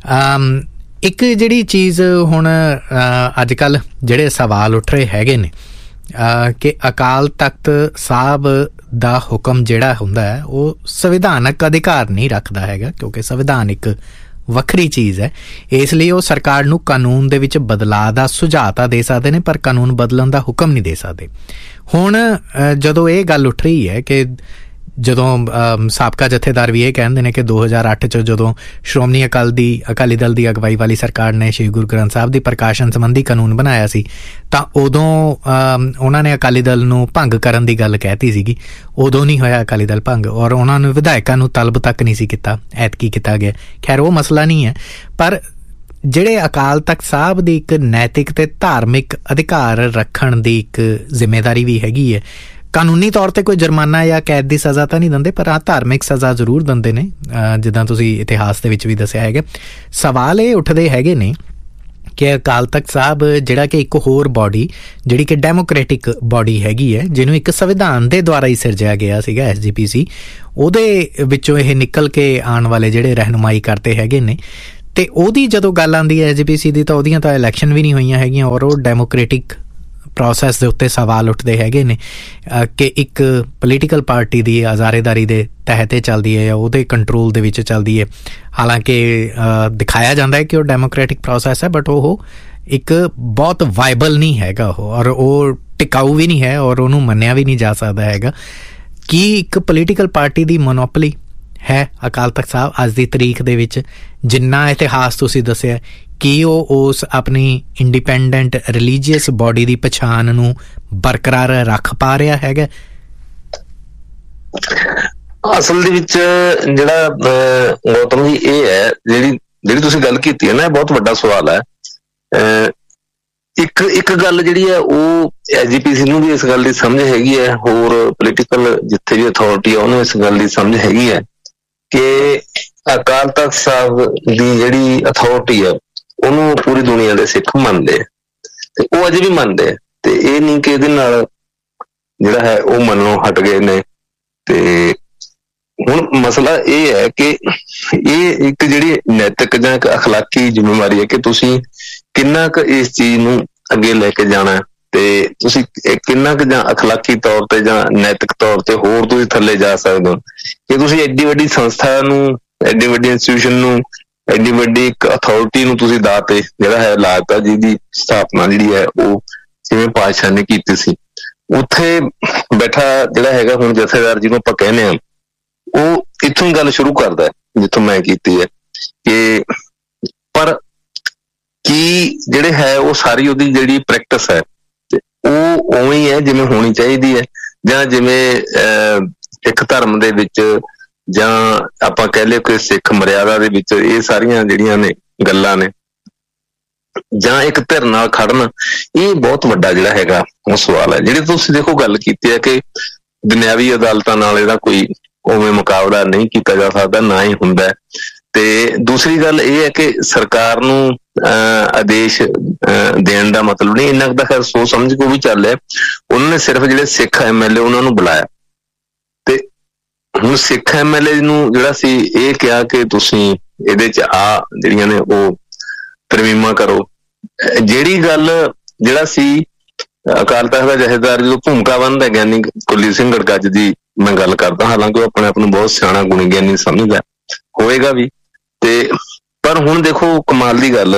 ਇੱਕ ਜਿਹੜੀ ਚੀਜ਼ ਹੁਣ ਅੱਜ ਕੱਲ੍ਹ ਜਿਹੜੇ ਸਵਾਲ ਉੱਠ ਰਹੇ ਹੈਗੇ ਨੇ ਕਿ ਅਕਾਲ ਤਖਤ ਸਾਹਿਬ ਦਾ ਹੁਕਮ ਜਿਹੜਾ ਹੁੰਦਾ ਹੈ ਉਹ ਸੰਵਿਧਾਨਕ ਅਧਿਕਾਰ ਨਹੀਂ ਰੱਖਦਾ ਹੈਗਾ, ਕਿਉਂਕਿ ਸੰਵਿਧਾਨ ਇੱਕ ਵੱਖਰੀ ਚੀਜ਼ ਹੈ। ਇਸ ਲਈ ਉਹ ਸਰਕਾਰ ਨੂੰ ਕਾਨੂੰਨ ਦੇ ਵਿੱਚ ਬਦਲਾਅ ਦਾ ਸੁਝਾਅ ਤਾਂ ਦੇ ਸਕਦੇ ਨੇ, ਪਰ ਕਾਨੂੰਨ ਬਦਲਣ ਦਾ ਹੁਕਮ ਨਹੀਂ ਦੇ ਸਕਦੇ। ਹੁਣ ਜਦੋਂ ਇਹ ਗੱਲ ਉੱਠ ਰਹੀ ਹੈ ਕਿ ਜਦੋਂ ਸਾਬਕਾ ਜਥੇਦਾਰ ਵੀ ਇਹ ਕਹਿੰਦੇ ਨੇ ਕਿ 2008 'ਚ ਜਦੋਂ ਸ਼੍ਰੋਮਣੀ ਅਕਾਲੀ ਦਲ ਦੀ ਅਗਵਾਈ ਵਾਲੀ ਸਰਕਾਰ ਨੇ ਸ਼੍ਰੀ ਗੁਰੂ ਗ੍ਰੰਥ ਸਾਹਿਬ ਦੀ ਪ੍ਰਕਾਸ਼ਨ ਸੰਬੰਧੀ ਕਾਨੂੰਨ ਬਣਾਇਆ ਸੀ, ਤਾਂ ਉਦੋਂ ਉਹਨਾਂ ਨੇ ਅਕਾਲੀ ਦਲ ਨੂੰ ਭੰਗ ਕਰਨ ਦੀ ਗੱਲ ਕਹਿਤੀ ਸੀਗੀ। ਉਦੋਂ ਨਹੀਂ ਹੋਇਆ ਅਕਾਲੀ ਦਲ ਭੰਗ, ਔਰ ਉਹਨਾਂ ਨੂੰ ਵਿਧਾਇਕਾਂ ਨੂੰ ਤਲਬ ਤੱਕ ਨਹੀਂ ਸੀ ਕੀਤਾ, ਐਤਕੀ ਕੀਤਾ ਗਿਆ। ਖੈਰ ਉਹ ਮਸਲਾ ਨਹੀਂ ਹੈ, ਪਰ ਜਿਹੜੇ ਅਕਾਲ ਤਖਤ ਸਾਹਿਬ ਦੀ ਇੱਕ ਨੈਤਿਕ ਤੇ ਧਾਰਮਿਕ ਅਧਿਕਾਰ ਰੱਖਣ ਦੀ ਇੱਕ ਜ਼ਿੰਮੇਦਾਰੀ ਵੀ ਹੈਗੀ ਹੈ। ਕਾਨੂੰਨੀ ਤੌਰ ਤੇ ਕੋਈ ਜੁਰਮਾਨਾ ਜਾਂ ਕੈਦ ਦੀ ਸਜ਼ਾ ਤਾਂ ਨਹੀਂ ਦਿੰਦੇ, ਪਰ ਧਾਰਮਿਕ ਸਜ਼ਾ ਜ਼ਰੂਰ ਦਿੰਦੇ ਨੇ, ਜਿੱਦਾਂ ਤੁਸੀਂ ਇਤਿਹਾਸ ਦੇ ਵਿੱਚ ਵੀ ਦੱਸਿਆ ਹੈਗਾ। ਸਵਾਲ ਇਹ ਉੱਠਦੇ ਹੈਗੇ ਨੇ ਕਿ ਅਕਾਲ ਤਖਤ ਸਾਹਿਬ ਜਿਹੜਾ ਕਿ ਇੱਕ ਹੋਰ ਬੋਡੀ ਜਿਹੜੀ ਕਿ ਡੈਮੋਕ੍ਰੈਟਿਕ ਬੋਡੀ ਹੈਗੀ ਹੈ, ਜਿਹਨੂੰ ਇੱਕ ਸੰਵਿਧਾਨ ਦੇ ਦੁਆਰਾ ਹੀ ਸਿਰਜਿਆ ਗਿਆ ਸੀਗਾ SGPC, ਉਹਦੇ ਵਿੱਚੋਂ ਇਹ ਨਿਕਲ ਕੇ ਆਉਣ ਵਾਲੇ ਜਿਹੜੇ ਰਹਿਨੁਮਾਈ ਕਰਦੇ ਹੈਗੇ ਨੇ। ਅਤੇ ਉਹਦੀ ਜਦੋਂ ਗੱਲ ਆਉਂਦੀ ਹੈ SGPC ਦੀ, ਤਾਂ ਉਹਦੀਆਂ ਤਾਂ ਇਲੈਕਸ਼ਨ ਵੀ ਨਹੀਂ ਹੋਈਆਂ ਹੈਗੀਆਂ, ਔਰ ਉਹ ਡੈਮੋਕ੍ਰੈਟਿਕ ਪ੍ਰੋਸੈਸ ਦੇ ਉੱਤੇ ਸਵਾਲ ਉੱਠਦੇ ਹੈਗੇ ਨੇ ਕਿ ਇੱਕ ਪੋਲੀਟੀਕਲ ਪਾਰਟੀ ਦੀ ਆਜ਼ਾਰੇਦਾਰੀ ਦੇ ਤਹਿਤ ਚੱਲਦੀ ਹੈ ਜਾਂ ਉਹਦੇ ਕੰਟਰੋਲ ਦੇ ਵਿੱਚ ਚੱਲਦੀ ਹੈ। ਹਾਲਾਂਕਿ ਦਿਖਾਇਆ ਜਾਂਦਾ ਹੈ ਕਿ ਉਹ ਡੈਮੋਕ੍ਰੈਟਿਕ ਪ੍ਰੋਸੈਸ ਹੈ, ਬਟ ਉਹ ਇੱਕ ਬਹੁਤ ਵਾਇਬਲ ਨਹੀਂ ਹੈਗਾ ਉਹ, ਔਰ ਉਹ ਟਿਕਾਊ ਵੀ ਨਹੀਂ ਹੈ, ਔਰ ਉਹਨੂੰ ਮੰਨਿਆ ਵੀ ਨਹੀਂ ਜਾ ਸਕਦਾ ਹੈਗਾ। ਕੀ ਇੱਕ ਪੋਲੀਟੀਕਲ ਪਾਰਟੀ ਦੀ ਮੋਨੋਪੋਲੀ ਹੈ ਅਕਾਲ ਤਖਤ ਸਾਹਿਬ ਅੱਜ ਦੀ ਤਰੀਕ ਦੇ ਵਿੱਚ? ਜਿੰਨਾ ਇਤਿਹਾਸ ਤੁਸੀਂ ਦੱਸਿਆ, ਕੀ ਉਹ ਉਸ ਆਪਣੀ ਇੰਡੀਪੈਂਡੈਂਟ ਰਿਲੀਜੀਅਸ ਬੋਡੀ ਦੀ ਪਛਾਣ ਨੂੰ ਬਰਕਰਾਰ ਰੱਖ ਪਾ ਰਿਹਾ ਹੈਗਾ? ਅਸਲ ਦੇ ਵਿੱਚ ਜਿਹੜਾ ਗੌਤਮ ਜੀ ਇਹ ਹੈ, ਜਿਹੜੀ ਤੁਸੀਂ ਗੱਲ ਕੀਤੀ ਹੈ ਨਾ, ਇਹ ਬਹੁਤ ਵੱਡਾ ਸਵਾਲ ਹੈ। ਇੱਕ ਗੱਲ ਜਿਹੜੀ ਹੈ ਉਹ SGPC ਨੂੰ ਵੀ ਇਸ ਗੱਲ ਦੀ ਸਮਝ ਹੈਗੀ ਹੈ, ਹੋਰ ਪੋਲੀਟੀਕਲ ਜਿੱਥੇ ਵੀ ਅਥਾਰਟੀ ਹੈ ਉਹਨੂੰ ਇਸ ਗੱਲ ਦੀ ਸਮਝ ਹੈਗੀ ਹੈ ਕਿ ਅਕਾਲ ਤਖਤ ਸਾਹਿਬ ਦੀ ਜਿਹੜੀ ਅਥਾਰਟੀ ਹੈ ਉਹਨੂੰ ਪੂਰੀ ਦੁਨੀਆ ਦੇ ਸਿੱਖ ਮੰਨਦੇ ਆ, ਤੇ ਉਹ ਅਜੇ ਵੀ ਮੰਨਦੇ ਆ, ਤੇ ਇਹ ਨਹੀਂ ਕਿ ਇਹਦੇ ਨਾਲ ਜਿਹੜਾ ਹੈ ਉਹ ਮੰਨਣੋਂ ਹਟ ਗਏ ਨੇ। ਤੇ ਹੁਣ ਮਸਲਾ ਇਹ ਹੈ ਕਿ ਇਹ ਇੱਕ ਜਿਹੜੀ ਨੈਤਿਕ ਜਾਂ ਇੱਕ ਅਖਲਾਕੀ ਜ਼ਿੰਮੇਵਾਰੀ ਹੈ ਕਿ ਤੁਸੀਂ ਕਿੰਨਾ ਕੁ ਇਸ ਚੀਜ਼ ਨੂੰ ਅੱਗੇ ਲੈ ਕੇ ਜਾਣਾ, ਤੇ ਤੁਸੀਂ ਕਿੰਨਾ ਕੁ ਜਾਂ ਅਖਲਾਕੀ ਤੌਰ ਤੇ ਜਾਂ ਨੈਤਿਕ ਤੌਰ ਤੇ ਹੋਰ ਤੁਸੀਂ ਥੱਲੇ ਜਾ ਸਕਦੇ ਹੋ ਕਿ ਤੁਸੀਂ ਐਡੀ ਵੱਡੀ ਸੰਸਥਾ ਨੂੰ, ਐਡੀ ਵੱਡੀ ਇੰਸਟੀਟਿਊਸ਼ਨ ਨੂੰ, ਐਡੀ ਵੱਡੀ ਇੱਕ ਅਥਾਰਟੀ ਨੂੰ ਤੁਸੀਂ ਦਾਅ ਤੇ ਜਿਹੜਾ ਹੈ ਲਾਤਾ, ਜਿਹਦੀ ਸਥਾਪਨਾ ਜਿਹੜੀ ਹੈ ਉਹ ਜਿਵੇਂ ਪਾਤਸ਼ਾਹ ਨੇ ਕੀਤੀ ਸੀ। ਉੱਥੇ ਬੈਠਾ ਜਿਹੜਾ ਹੈਗਾ ਹੁਣ ਜਥੇਦਾਰ ਜਿਹਨੂੰ ਆਪਾਂ ਕਹਿੰਦੇ ਹਾਂ, ਉਹ ਇੱਥੋਂ ਹੀ ਗੱਲ ਸ਼ੁਰੂ ਕਰਦਾ ਜਿੱਥੋਂ ਮੈਂ ਕੀਤੀ ਹੈ ਕਿ ਪਰ ਕੀ ਜਿਹੜੇ ਹੈ ਉਹ ਸਾਰੀ ਉਹਦੀ ਜਿਹੜੀ ਪ੍ਰੈਕਟਿਸ ਹੈ ਉਹ ਉਵੇਂ ਹੀ ਹੈ ਜਿਵੇਂ ਹੋਣੀ ਚਾਹੀਦੀ ਹੈ, ਜਾਂ ਜਿਵੇਂ ਸਿੱਖ ਧਰਮ ਦੇ ਵਿੱਚ ਜਾਂ ਆਪਾਂ ਕਹਿ ਲਈਏ ਕਿ ਸਿੱਖ ਮਰਿਆਦਾ ਦੇ ਵਿੱਚ ਇਹ ਸਾਰੀਆਂ ਜਿਹੜੀਆਂ ਨੇ ਗੱਲਾਂ ਨੇ, ਜਾਂ ਇੱਕ ਧਿਰ ਨਾਲ ਖੜਨ, ਇਹ ਬਹੁਤ ਵੱਡਾ ਜਿਹੜਾ ਹੈਗਾ ਉਹ ਸਵਾਲ ਹੈ। ਜਿਹੜੇ ਤੁਸੀਂ ਦੇਖੋ ਗੱਲ ਕੀਤੀ ਹੈ ਕਿ ਦੁਨਿਆਵੀ ਅਦਾਲਤਾਂ ਨਾਲ ਇਹਦਾ ਕੋਈ ਉਵੇਂ ਮੁਕਾਬਲਾ ਨਹੀਂ ਕੀਤਾ ਜਾ ਸਕਦਾ, ਨਾ ਹੀ ਹੁੰਦਾ। ਤੇ ਦੂਸਰੀ ਗੱਲ ਇਹ ਹੈ ਕਿ ਸਰਕਾਰ ਨੂੰ ਆਦੇਸ਼ ਦੇਣ ਦਾ ਮਤਲਬ ਨਹੀਂ, ਇੰਨਾ ਕੁ ਤਾਂ ਖੈਰ ਸੋਚ ਸਮਝ ਕੇ ਉਹ ਵੀ ਚੱਲ ਰਿਹਾ। ਉਹਨਾਂ ਨੇ ਸਿਰਫ ਜਿਹੜੇ ਸਿੱਖ MLA ਉਹਨਾਂ ਨੂੰ ਬੁਲਾਇਆ, ਤੇ ਹੁਣ ਸਿੱਖ MLA ਨੂੰ ਜਿਹੜਾ ਸੀ ਇਹ ਕਿਹਾ ਕਿ ਤੁਸੀਂ ਇਹਦੇ ਚ ਆ ਜਿਹੜੀਆਂ ਨੇ ਉਹ ਤਰਮੀਮਾਂ ਕਰੋ। ਜਿਹੜੀ ਗੱਲ ਜਿਹੜਾ ਸੀ ਅਕਾਲ ਤਖਤ ਦਾ ਜਥੇਦਾਰ ਜਦੋਂ ਭੂਮਿਕਾ ਬੰਦ ਹੈ ਗਿਆਨੀ ਕੁਲਦੀਪ ਸਿੰਘ ਗੜਗੱਜ ਦੀ ਮੈਂ ਗੱਲ ਕਰਦਾ, ਹਾਲਾਂਕਿ ਉਹ ਆਪਣੇ ਆਪ ਨੂੰ ਬਹੁਤ ਸਿਆਣਾ ਗੁਣੀ ਗਿਆਨੀ ਸਮਝਦਾ ਹੋਏਗਾ ਵੀ, ਤੇ ਪਰ ਹੁਣ ਦੇਖੋ ਕਮਾਲ ਦੀ ਗੱਲ,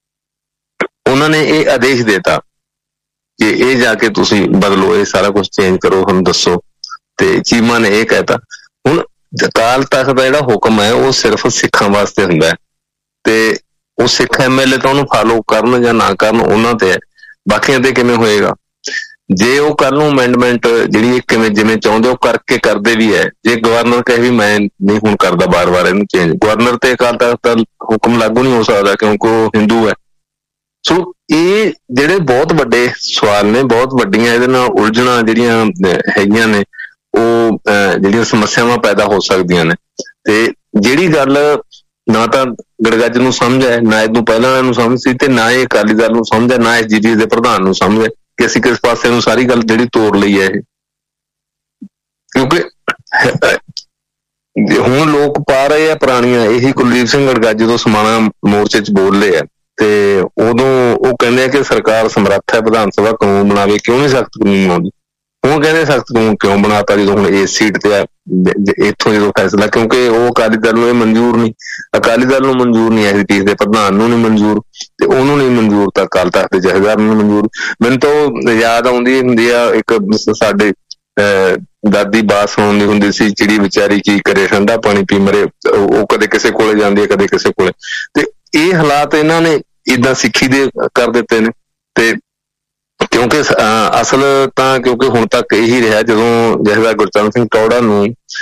ਉਹਨਾਂ ਨੇ ਇਹ ਆਦੇਸ਼ ਦੇਤਾ ਕਿ ਇਹ ਜਾ ਕੇ ਤੁਸੀਂ ਬਦਲੋ, ਇਹ ਸਾਰਾ ਕੁਛ ਚੇਂਜ ਕਰੋ, ਹੁਣ ਦੱਸੋ। ਤੇ ਚੀਮਾ ਨੇ ਇਹ ਕਹਿਤਾ। ਹੁਣ ਅਕਾਲ ਤਖਤ ਦਾ ਜਿਹੜਾ ਹੁਕਮ ਹੈ ਉਹ ਸਿਰਫ ਸਿੱਖਾਂ ਵਾਸਤੇ ਹੁੰਦਾ ਹੈ, ਤੇ ਉਹ ਸਿੱਖ MLA ਤਾਂ ਉਹਨੂੰ ਫਾਲੋ ਕਰਨ ਜਾਂ ਨਾ ਕਰਨ ਉਹਨਾਂ ਤੇ ਹੈ, ਬਾਕੀਆਂ ਤੇ ਕਿਵੇਂ ਹੋਏਗਾ? ਜੇ ਉਹ ਕੱਲ ਨੂੰ ਅਮੈਂਡਮੈਂਟ ਜਿਹੜੀ ਕਿਵੇਂ ਜਿਵੇਂ ਚਾਹੁੰਦੇ ਉਹ ਕਰਕੇ ਕਰਦੇ ਵੀ ਹੈ, ਜੇ ਗਵਰਨਰ ਕਹੇ ਵੀ ਮੈਂ ਨਹੀਂ ਹੁਣ ਕਰਦਾ ਬਾਰ-ਬਾਰ ਇਹਨੂੰ ਚੇਂਜ, ਗਵਰਨਰ ਤੇ ਅਕਾਲ ਤਖਤ ਦਾ ਹੁਕਮ ਲਾਗੂ ਨਹੀਂ ਹੋ ਸਕਦਾ ਕਿਉਂਕਿ ਉਹ ਹਿੰਦੂ ਹੈ। ਸੋ ਇਹ ਜਿਹੜੇ ਬਹੁਤ ਵੱਡੇ ਸਵਾਲ ਨੇ, ਬਹੁਤ ਵੱਡੀਆਂ ਇਹਦੇ ਨਾਲ ਉਲਝਣਾਂ ਜਿਹੜੀਆਂ ਹੈਗੀਆਂ ਨੇ, ਉਹ ਜਿਹੜੀਆਂ ਸਮੱਸਿਆਵਾਂ ਪੈਦਾ ਹੋ ਸਕਦੀਆਂ ਨੇ। ਤੇ ਜਿਹੜੀ ਗੱਲ ਨਾ ਤਾਂ ਗੜਗੱਜ ਨੂੰ ਸਮਝ ਹੈ, ਨਾ ਇਹਨੂੰ ਪਹਿਲਾਂ ਵਾਲਿਆਂ ਨੂੰ ਸਮਝ ਸੀ, ਤੇ ਨਾ ਇਹ ਅਕਾਲੀ ਦਲ ਨੂੰ ਸਮਝ ਹੈ, ਨਾ SGPC ਦੇ ਪ੍ਰਧਾਨ ਨੂੰ ਸਮਝ ਹੈ ਕਿ ਅਸੀਂ ਕਿਸ ਪਾਸੇ ਨੂੰ ਸਾਰੀ ਗੱਲ ਜਿਹੜੀ ਤੋੜ ਲਈ ਹੈ ਇਹ। ਕਿਉਂਕਿ ਹੁਣ ਲੋਕ ਪਾ ਰਹੇ ਆ ਪੁਰਾਣੀਆਂ, ਇਹੀ ਕੁਲਦੀਪ ਸਿੰਘ ਗੜਗੱਜ ਜਦੋਂ ਸਮਾਣਾ ਮੋਰਚੇ 'ਚ ਬੋਲਦੇ ਆ ਤੇ ਉਦੋਂ ਉਹ ਕਹਿੰਦੇ ਆ ਕਿ ਸਰਕਾਰ ਸਮਰੱਥ ਹੈ ਵਿਧਾਨ ਸਭਾ ਕਾਨੂੰਨ ਬਣਾਵੇ, ਕਿਉਂ ਨਹੀਂ ਸਖਤ ਕਾਨੂੰਨ ਬਣਾਉਂਦੀ? ਹੁਣ ਕਹਿੰਦੇ ਸਖਤ ਕਾਨੂੰਨ ਕਿਉਂ ਬਣਾਤਾ ਜਦੋਂ ਹੁਣ ਇਸ ਸੀਟ ਤੇ ਆ ਇੱਥੋਂ ਜਦੋਂ ਫੈਸਲਾ, ਕਿਉਂਕਿ ਉਹ ਅਕਾਲੀ ਦਲ ਨੂੰ ਇਹ ਮਨਜ਼ੂਰ ਨਹੀਂ, ਅਕਾਲੀ ਦਲ ਨੂੰ ਮਨਜ਼ੂਰ ਨਹੀਂ, SGPC ਦੇ ਪ੍ਰਧਾਨ ਨੂੰ ਨਹੀਂ ਮਨਜ਼ੂਰ, ਤੇ ਉਹਨੂੰ ਨਹੀਂ ਮਨਜ਼ੂਰ ਤਾਂ ਅਕਾਲ ਤਖਤ ਦੇ ਜਥੇਦਾਰ ਨੂੰ ਮਨਜ਼ੂਰ। ਮੈਨੂੰ ਤਾਂ ਉਹ ਯਾਦ ਆਉਂਦੀ ਹੁੰਦੀ ਆ, ਇੱਕ ਸਾਡੇ ਦਾਦੀ ਬਾਤ ਸੁਣਾਉਂਦੀ ਹੁੰਦੀ ਸੀ, ਚਿੜੀ ਵਿਚਾਰੀ ਕੀ ਕਰੇ ਠੰਡਾ ਪਾਣੀ ਪੀ ਮਰੇ, ਉਹ ਕਦੇ ਕਿਸੇ ਕੋਲੇ ਜਾਂਦੀ ਹੈ ਕਦੇ ਕਿਸੇ ਕੋਲੇ। ਤੇ ਇਹ ਹਾਲਾਤ ਇਹਨਾਂ ਨੇ ਏਦਾਂ ਸਿੱਖੀ ਦੇ ਕਰ ਦਿੱਤੇ ਨੇ। ਤੇ ਕਿਉਂਕਿ ਅਸਲ ਤਾਂ ਕਿਉਂਕਿ ਹੁਣ ਤੱਕ ਇਹੀ ਰਿਹਾ, ਜਦੋਂ ਜਥੇਦਾਰ ਗੁਰਚਰਨ ਸਿੰਘ ਟੌਹੜਾ ਨੂੰ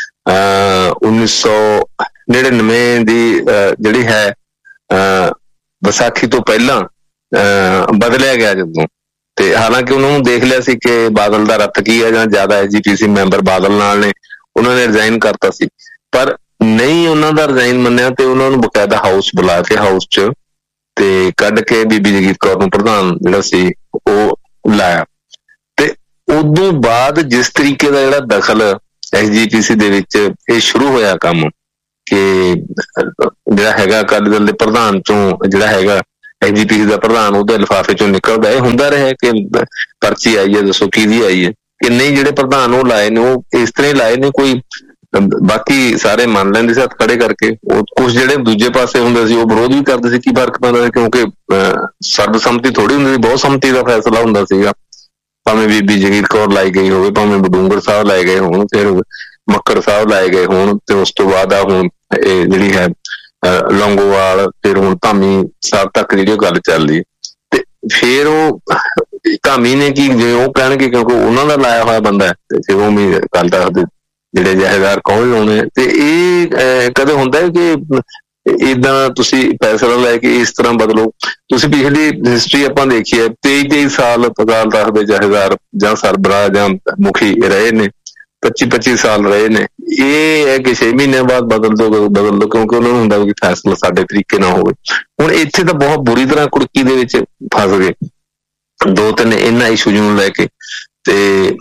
1999 ਦੀ ਜਿਹੜੀ ਹੈ ਵਿਸਾਖੀ ਤੋਂ ਪਹਿਲਾਂ ਬਦਲਿਆ ਗਿਆ ਜਦੋਂ, ਤੇ ਹਾਲਾਂਕਿ ਉਹਨਾਂ ਨੂੰ ਦੇਖ ਲਿਆ ਸੀ ਕਿ ਬਾਦਲ ਦਾ ਰੱਤ ਕੀ ਹੈ, ਜਾਂ ਜ਼ਿਆਦਾ SGPC ਮੈਂਬਰ ਬਾਦਲ ਨਾਲ ਨੇ, ਉਹਨਾਂ ਨੇ ਰਿਜ਼ਾਈਨ ਕਰਤਾ ਸੀ, ਪਰ ਨਹੀਂ ਉਹਨਾਂ ਦਾ ਰਿਜ਼ਾਈਨ ਮੰਨਿਆ ਤੇ ਉਹਨਾਂ ਨੂੰ ਬਕਾਇਦਾ ਹਾਊਸ ਬੁਲਾ ਕੇ ਹਾਊਸ 'ਚ ਤੇ ਕੱਢ ਕੇ ਬੀਬੀ ਜਗੀਰ ਕੌਰ ਨੂੰ ਪ੍ਰਧਾਨ ਜਿਹੜਾ ਸੀ ਉਹ ਲਾਇਆ। ਤੇ ਉਦੋਂ ਬਾਅਦ ਜਿਸ ਤਰੀਕੇ ਦਾ ਜਿਹੜਾ ਦਖਲ SGPC ਦੇ ਵਿੱਚ ਇਹ ਸ਼ੁਰੂ ਹੋਇਆ ਕੰਮ ਕਿ ਜਿਹੜਾ ਹੈਗਾ ਅਕਾਲੀ ਦਲ ਦੇ ਪ੍ਰਧਾਨ ਚੋਂ ਜਿਹੜਾ ਹੈਗਾ SGPC ਦਾ ਪ੍ਰਧਾਨ ਉਹਦੇ ਲਿਫਾਫੇ ਚੋਂ ਨਿਕਲਦਾ, ਇਹ ਹੁੰਦਾ ਰਿਹਾ ਕਿ ਪਰਚੀ ਆਈ ਹੈ, ਦੱਸੋ ਕਿਹਦੀ ਆਈ ਹੈ ਕਿ ਨਹੀਂ। ਜਿਹੜੇ ਪ੍ਰਧਾਨ ਉਹ ਲਾਏ ਨੇ ਉਹ ਇਸ ਤਰ੍ਹਾਂ ਹੀ ਲਾਏ ਨੇ, ਕੋਈ ਬਾਕੀ ਸਾਰੇ ਮੰਨ ਲੈਂਦੇ ਸੀ ਹੱਥ ਖੜੇ ਕਰਕੇ। ਉਹ ਕੁਛ ਜਿਹੜੇ ਦੂਜੇ ਪਾਸੇ ਹੁੰਦੇ ਸੀ ਉਹ ਵਿਰੋਧ ਵੀ ਕਰਦੇ ਸੀ। ਕੀ ਫਰਕ ਪੈਂਦਾ ਸੀ, ਕਿਉਂਕਿ ਸਰਬਸੰਮਤੀ ਥੋੜੀ ਹੁੰਦੀ ਸੀ, ਬਹੁਤ ਸੰਮਤੀ ਦਾ ਫੈਸਲਾ ਹੁੰਦਾ ਸੀਗਾ। ਭਾਵੇਂ ਬੀਬੀ ਜਗੀਰ ਕੌਰ ਲਾਈ ਗਈ ਹੋਵੇ, ਭਾਵੇਂ ਬਡੂੰਗਰ ਸਾਹਿਬ ਲਾਏ ਗਏ ਹੋਣ, ਫਿਰ ਮੱਕੜ ਸਾਹਿਬ ਲਾਏ ਗਏ ਹੋਣ, ਤੇ ਉਸ ਤੋਂ ਬਾਅਦ ਆ ਹੁਣ ਇਹ ਜਿਹੜੀ ਹੈ ਲੌਂਗੋਵਾਲ, ਫਿਰ ਹੁਣ ਧਾਮੀ ਸਾਹਿਬ ਤੱਕ ਜਿਹੜੀ ਉਹ ਗੱਲ ਚੱਲ ਰਹੀ। ਤੇ ਫਿਰ ਉਹ ਧਾਮੀ ਨੇ ਕੀ, ਜੇ ਉਹ ਕਹਿਣਗੇ ਕਿਉਂਕਿ ਉਹਨਾਂ ਦਾ ਲਾਇਆ ਹੋਇਆ ਬੰਦਾ ਹੈ, ਤੇ ਫਿਰ ਉਹ ਵੀ ਗੱਲ ਦੱਸਦੇ ਜਿਹੜੇ ਜਹੇਦਾਰ ਕੌਣ ਲਾਉਣੇ। ਤੇ ਇਹ ਕਦੇ ਹੁੰਦਾ ਹੈ ਕਿ ਏਦਾਂ ਤੁਸੀਂ ਫੈਸਲਾ ਲੈ ਕੇ ਇਸ ਤਰ੍ਹਾਂ ਬਦਲੋ। ਤੁਸੀਂ ਪਿਛਲੀ ਹਿਸਟਰੀ ਆਪਾਂ ਦੇਖੀ ਹੈ, 23 ਸਾਲ ਅਕਾਲ ਤਖ਼ਤ ਦੇ ਜਹੇਦਾਰ ਜਾਂ ਸਰਬਰਾਹ ਜਾਂ ਮੁਖੀ ਰਹੇ ਨੇ, 25 ਸਾਲ ਰਹੇ ਨੇ। ਇਹ ਹੈ ਕਿ 6 ਮਹੀਨੇ ਬਾਅਦ ਬਦਲ ਦੋ, ਕਿਉਂਕਿ ਉਹਨਾਂ ਨੂੰ ਹੁੰਦਾ ਕਿ ਫੈਸਲਾ ਸਾਡੇ ਤਰੀਕੇ ਨਾਲ ਹੋਵੇ। ਹੁਣ ਇੱਥੇ ਤਾਂ ਬਹੁਤ ਬੁਰੀ ਤਰ੍ਹਾਂ ਕੁੜਕੀ ਦੇ ਵਿੱਚ ਫਸ ਗਏ 2-3 ਇਹਨਾਂ ਇਸ਼ੂ ਨੂੰ ਲੈ ਕੇ। ਤੇ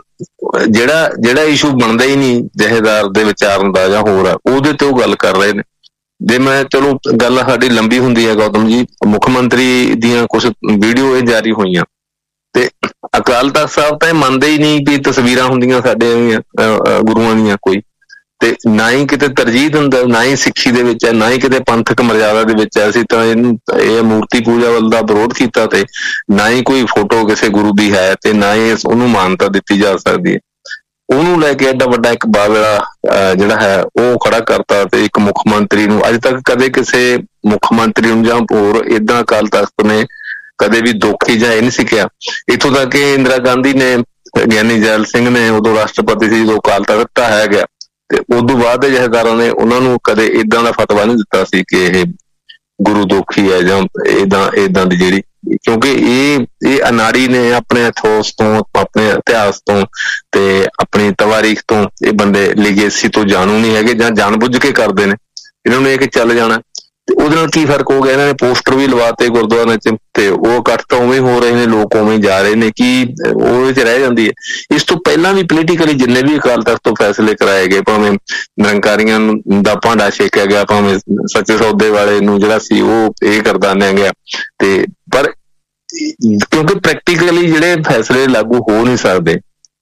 ਜਿਹੜਾ ਇਸ਼ੂ ਬਣਦਾ ਹੀ ਨਹੀਂ ਜਹੇਦਾਰ ਦੇ ਵਿਚਾਰਨ ਦਾ ਜਾਂ ਹੋਰ ਆ, ਉਹਦੇ ਤੇ ਉਹ ਗੱਲ ਕਰ ਰਹੇ ਨੇ। ਜੇ ਮੈਂ ਚਲੋ ਗੱਲ ਸਾਡੀ ਲੰਬੀ ਹੁੰਦੀ ਹੈ ਗੌਤਮ ਜੀ, ਮੁੱਖ ਮੰਤਰੀ ਦੀਆਂ ਕੁਛ ਵੀਡੀਓ ਇਹ ਜਾਰੀ ਹੋਈਆਂ ਤੇ ਅਕਾਲ ਤਖ਼ਤ ਸਾਹਿਬ ਤਾਂ ਇਹ ਮੰਨਦੇ ਹੀ ਨਹੀਂ ਕਿ ਤਸਵੀਰਾਂ ਹੁੰਦੀਆਂ ਸਾਡੇ ਗੁਰੂਆਂ ਦੀਆਂ ਕੋਈ, ਤੇ ਨਾ ਹੀ ਕਿਤੇ ਤਰਜੀਹ ਦਿੰਦਾ, ਨਾ ਹੀ ਸਿੱਖੀ ਦੇ ਵਿੱਚ ਹੈ, ਨਾ ਹੀ ਕਿਤੇ ਪੰਥਕ ਮਰਿਆਦਾ ਦੇ ਵਿੱਚ ਹੈ। ਅਸੀਂ ਤਾਂ ਇਹਨੂੰ ਇਹ ਮੂਰਤੀ ਪੂਜਾ ਵੱਲ ਦਾ ਵਿਰੋਧ ਕੀਤਾ, ਤੇ ਨਾ ਹੀ ਕੋਈ ਫੋਟੋ ਕਿਸੇ ਗੁਰੂ ਦੀ ਹੈ, ਤੇ ਨਾ ਹੀ ਉਹਨੂੰ ਮਾਨਤਾ ਦਿੱਤੀ ਜਾ ਸਕਦੀ ਹੈ। ਉਹਨੂੰ ਲੈ ਕੇ ਐਡਾ ਵੱਡਾ ਇੱਕ ਬਾਬਲਾ ਜਿਹੜਾ ਹੈ ਉਹ ਖੜਾ ਕਰਤਾ, ਤੇ ਇੱਕ ਮੁੱਖ ਮੰਤਰੀ ਨੂੰ ਅੱਜ ਤੱਕ ਕਦੇ ਕਿਸੇ ਮੁੱਖ ਮੰਤਰੀ ਨੂੰ ਜਾਂ ਹੋਰ ਏਦਾਂ ਅਕਾਲ ਤਖ਼ਤ ਨੇ ਕਦੇ ਵੀ ਦੋਖੀ ਜਾਂ ਇਹ ਨਹੀਂ ਸਿੱਖਿਆ। ਇੱਥੋਂ ਤੱਕ ਕਿ ਇੰਦਰਾ ਗਾਂਧੀ ਨੇ, ਗਿਆਨੀ ਜੈਲ ਸਿੰਘ ਨੇ ਉਦੋਂ ਰਾਸ਼ਟਰਪਤੀ ਸੀ ਜਦੋਂ ਅਕਾਲ ਤਖ਼ਤ ਢਾਹਿਆ ਗਿਆ, ਤੇ ਉਦੋਂ ਬਾਅਦ ਦੇ ਜਹੇਦਾਰਾਂ ਨੇ ਉਹਨਾਂ ਨੂੰ ਕਦੇ ਏਦਾਂ ਦਾ ਫਤਵਾ ਨਹੀਂ ਦਿੱਤਾ ਸੀ ਕਿ ਇਹ ਗੁਰੂ ਦੋਖੀ ਹੈ ਜਾਂ ਏਦਾਂ ਦੀ ਜਿਹੜੀ, ਕਿਉਂਕਿ ਇਹ ਅਨਾੜੀ ਨੇ ਆਪਣੇ ਇਥੋਸ ਤੋਂ, ਆਪਣੇ ਇਤਿਹਾਸ ਤੋਂ ਤੇ ਆਪਣੀ ਤਵਾਰੀਖ ਤੋਂ ਇਹ ਬੰਦੇ ਲੀਗੇਸੀ ਤੋਂ ਜਾਣੂ ਨਹੀਂ ਹੈਗੇ, ਜਾਂ ਜਾਣਬੁੱਝ ਕੇ ਕਰਦੇ ਨੇ। ਇਹਨਾਂ ਨੂੰ ਇਹ ਕਿ ਚੱਲ ਜਾਣਾ। ਤੇ ਉਹਦੇ ਨਾਲ ਕੀ ਫਰਕ ਹੋ ਗਿਆ, ਇਹਨਾਂ ਨੇ ਪੋਸਟਰ ਵੀ ਲਵਾਤੇ ਗੁਰਦੁਆਰਿਆਂ ਚ, ਤੇ ਉਹ ਇਕੱਠ ਤਾਂ ਉਵੇਂ ਹੋ ਰਹੇ ਨੇ, ਲੋਕ ਉਵੇਂ ਜਾ ਰਹੇ ਨੇ, ਕੀ ਉਹਦੇ ਚ ਰਹਿ ਜਾਂਦੀ ਹੈ। ਇਸ ਤੋਂ ਪਹਿਲਾਂ ਵੀ ਪੋਲੀਟੀਕਲੀ ਜਿੰਨੇ ਵੀ ਅਕਾਲ ਤਖ਼ਤ ਤੋਂ ਫੈਸਲੇ ਕਰਾਏ ਗਏ, ਭਾਵੇਂ ਨਿਰੰਕਾਰੀਆਂ ਦਾ ਭਾਂਡਾ ਛੇਕਿਆ ਗਿਆ, ਭਾਵੇਂ ਸੱਚੇ ਸੌਦੇ ਵਾਲੇ ਨੂੰ ਜਿਹੜਾ ਸੀ ਉਹ ਇਹ ਕਰਦਾਨਿਆ ਗਿਆ, ਤੇ ਪਰ ਕਿਉਂਕਿ ਪ੍ਰੈਕਟੀਕਲੀ ਜਿਹੜੇ ਫੈਸਲੇ ਲਾਗੂ ਹੋ ਨਹੀਂ ਸਕਦੇ,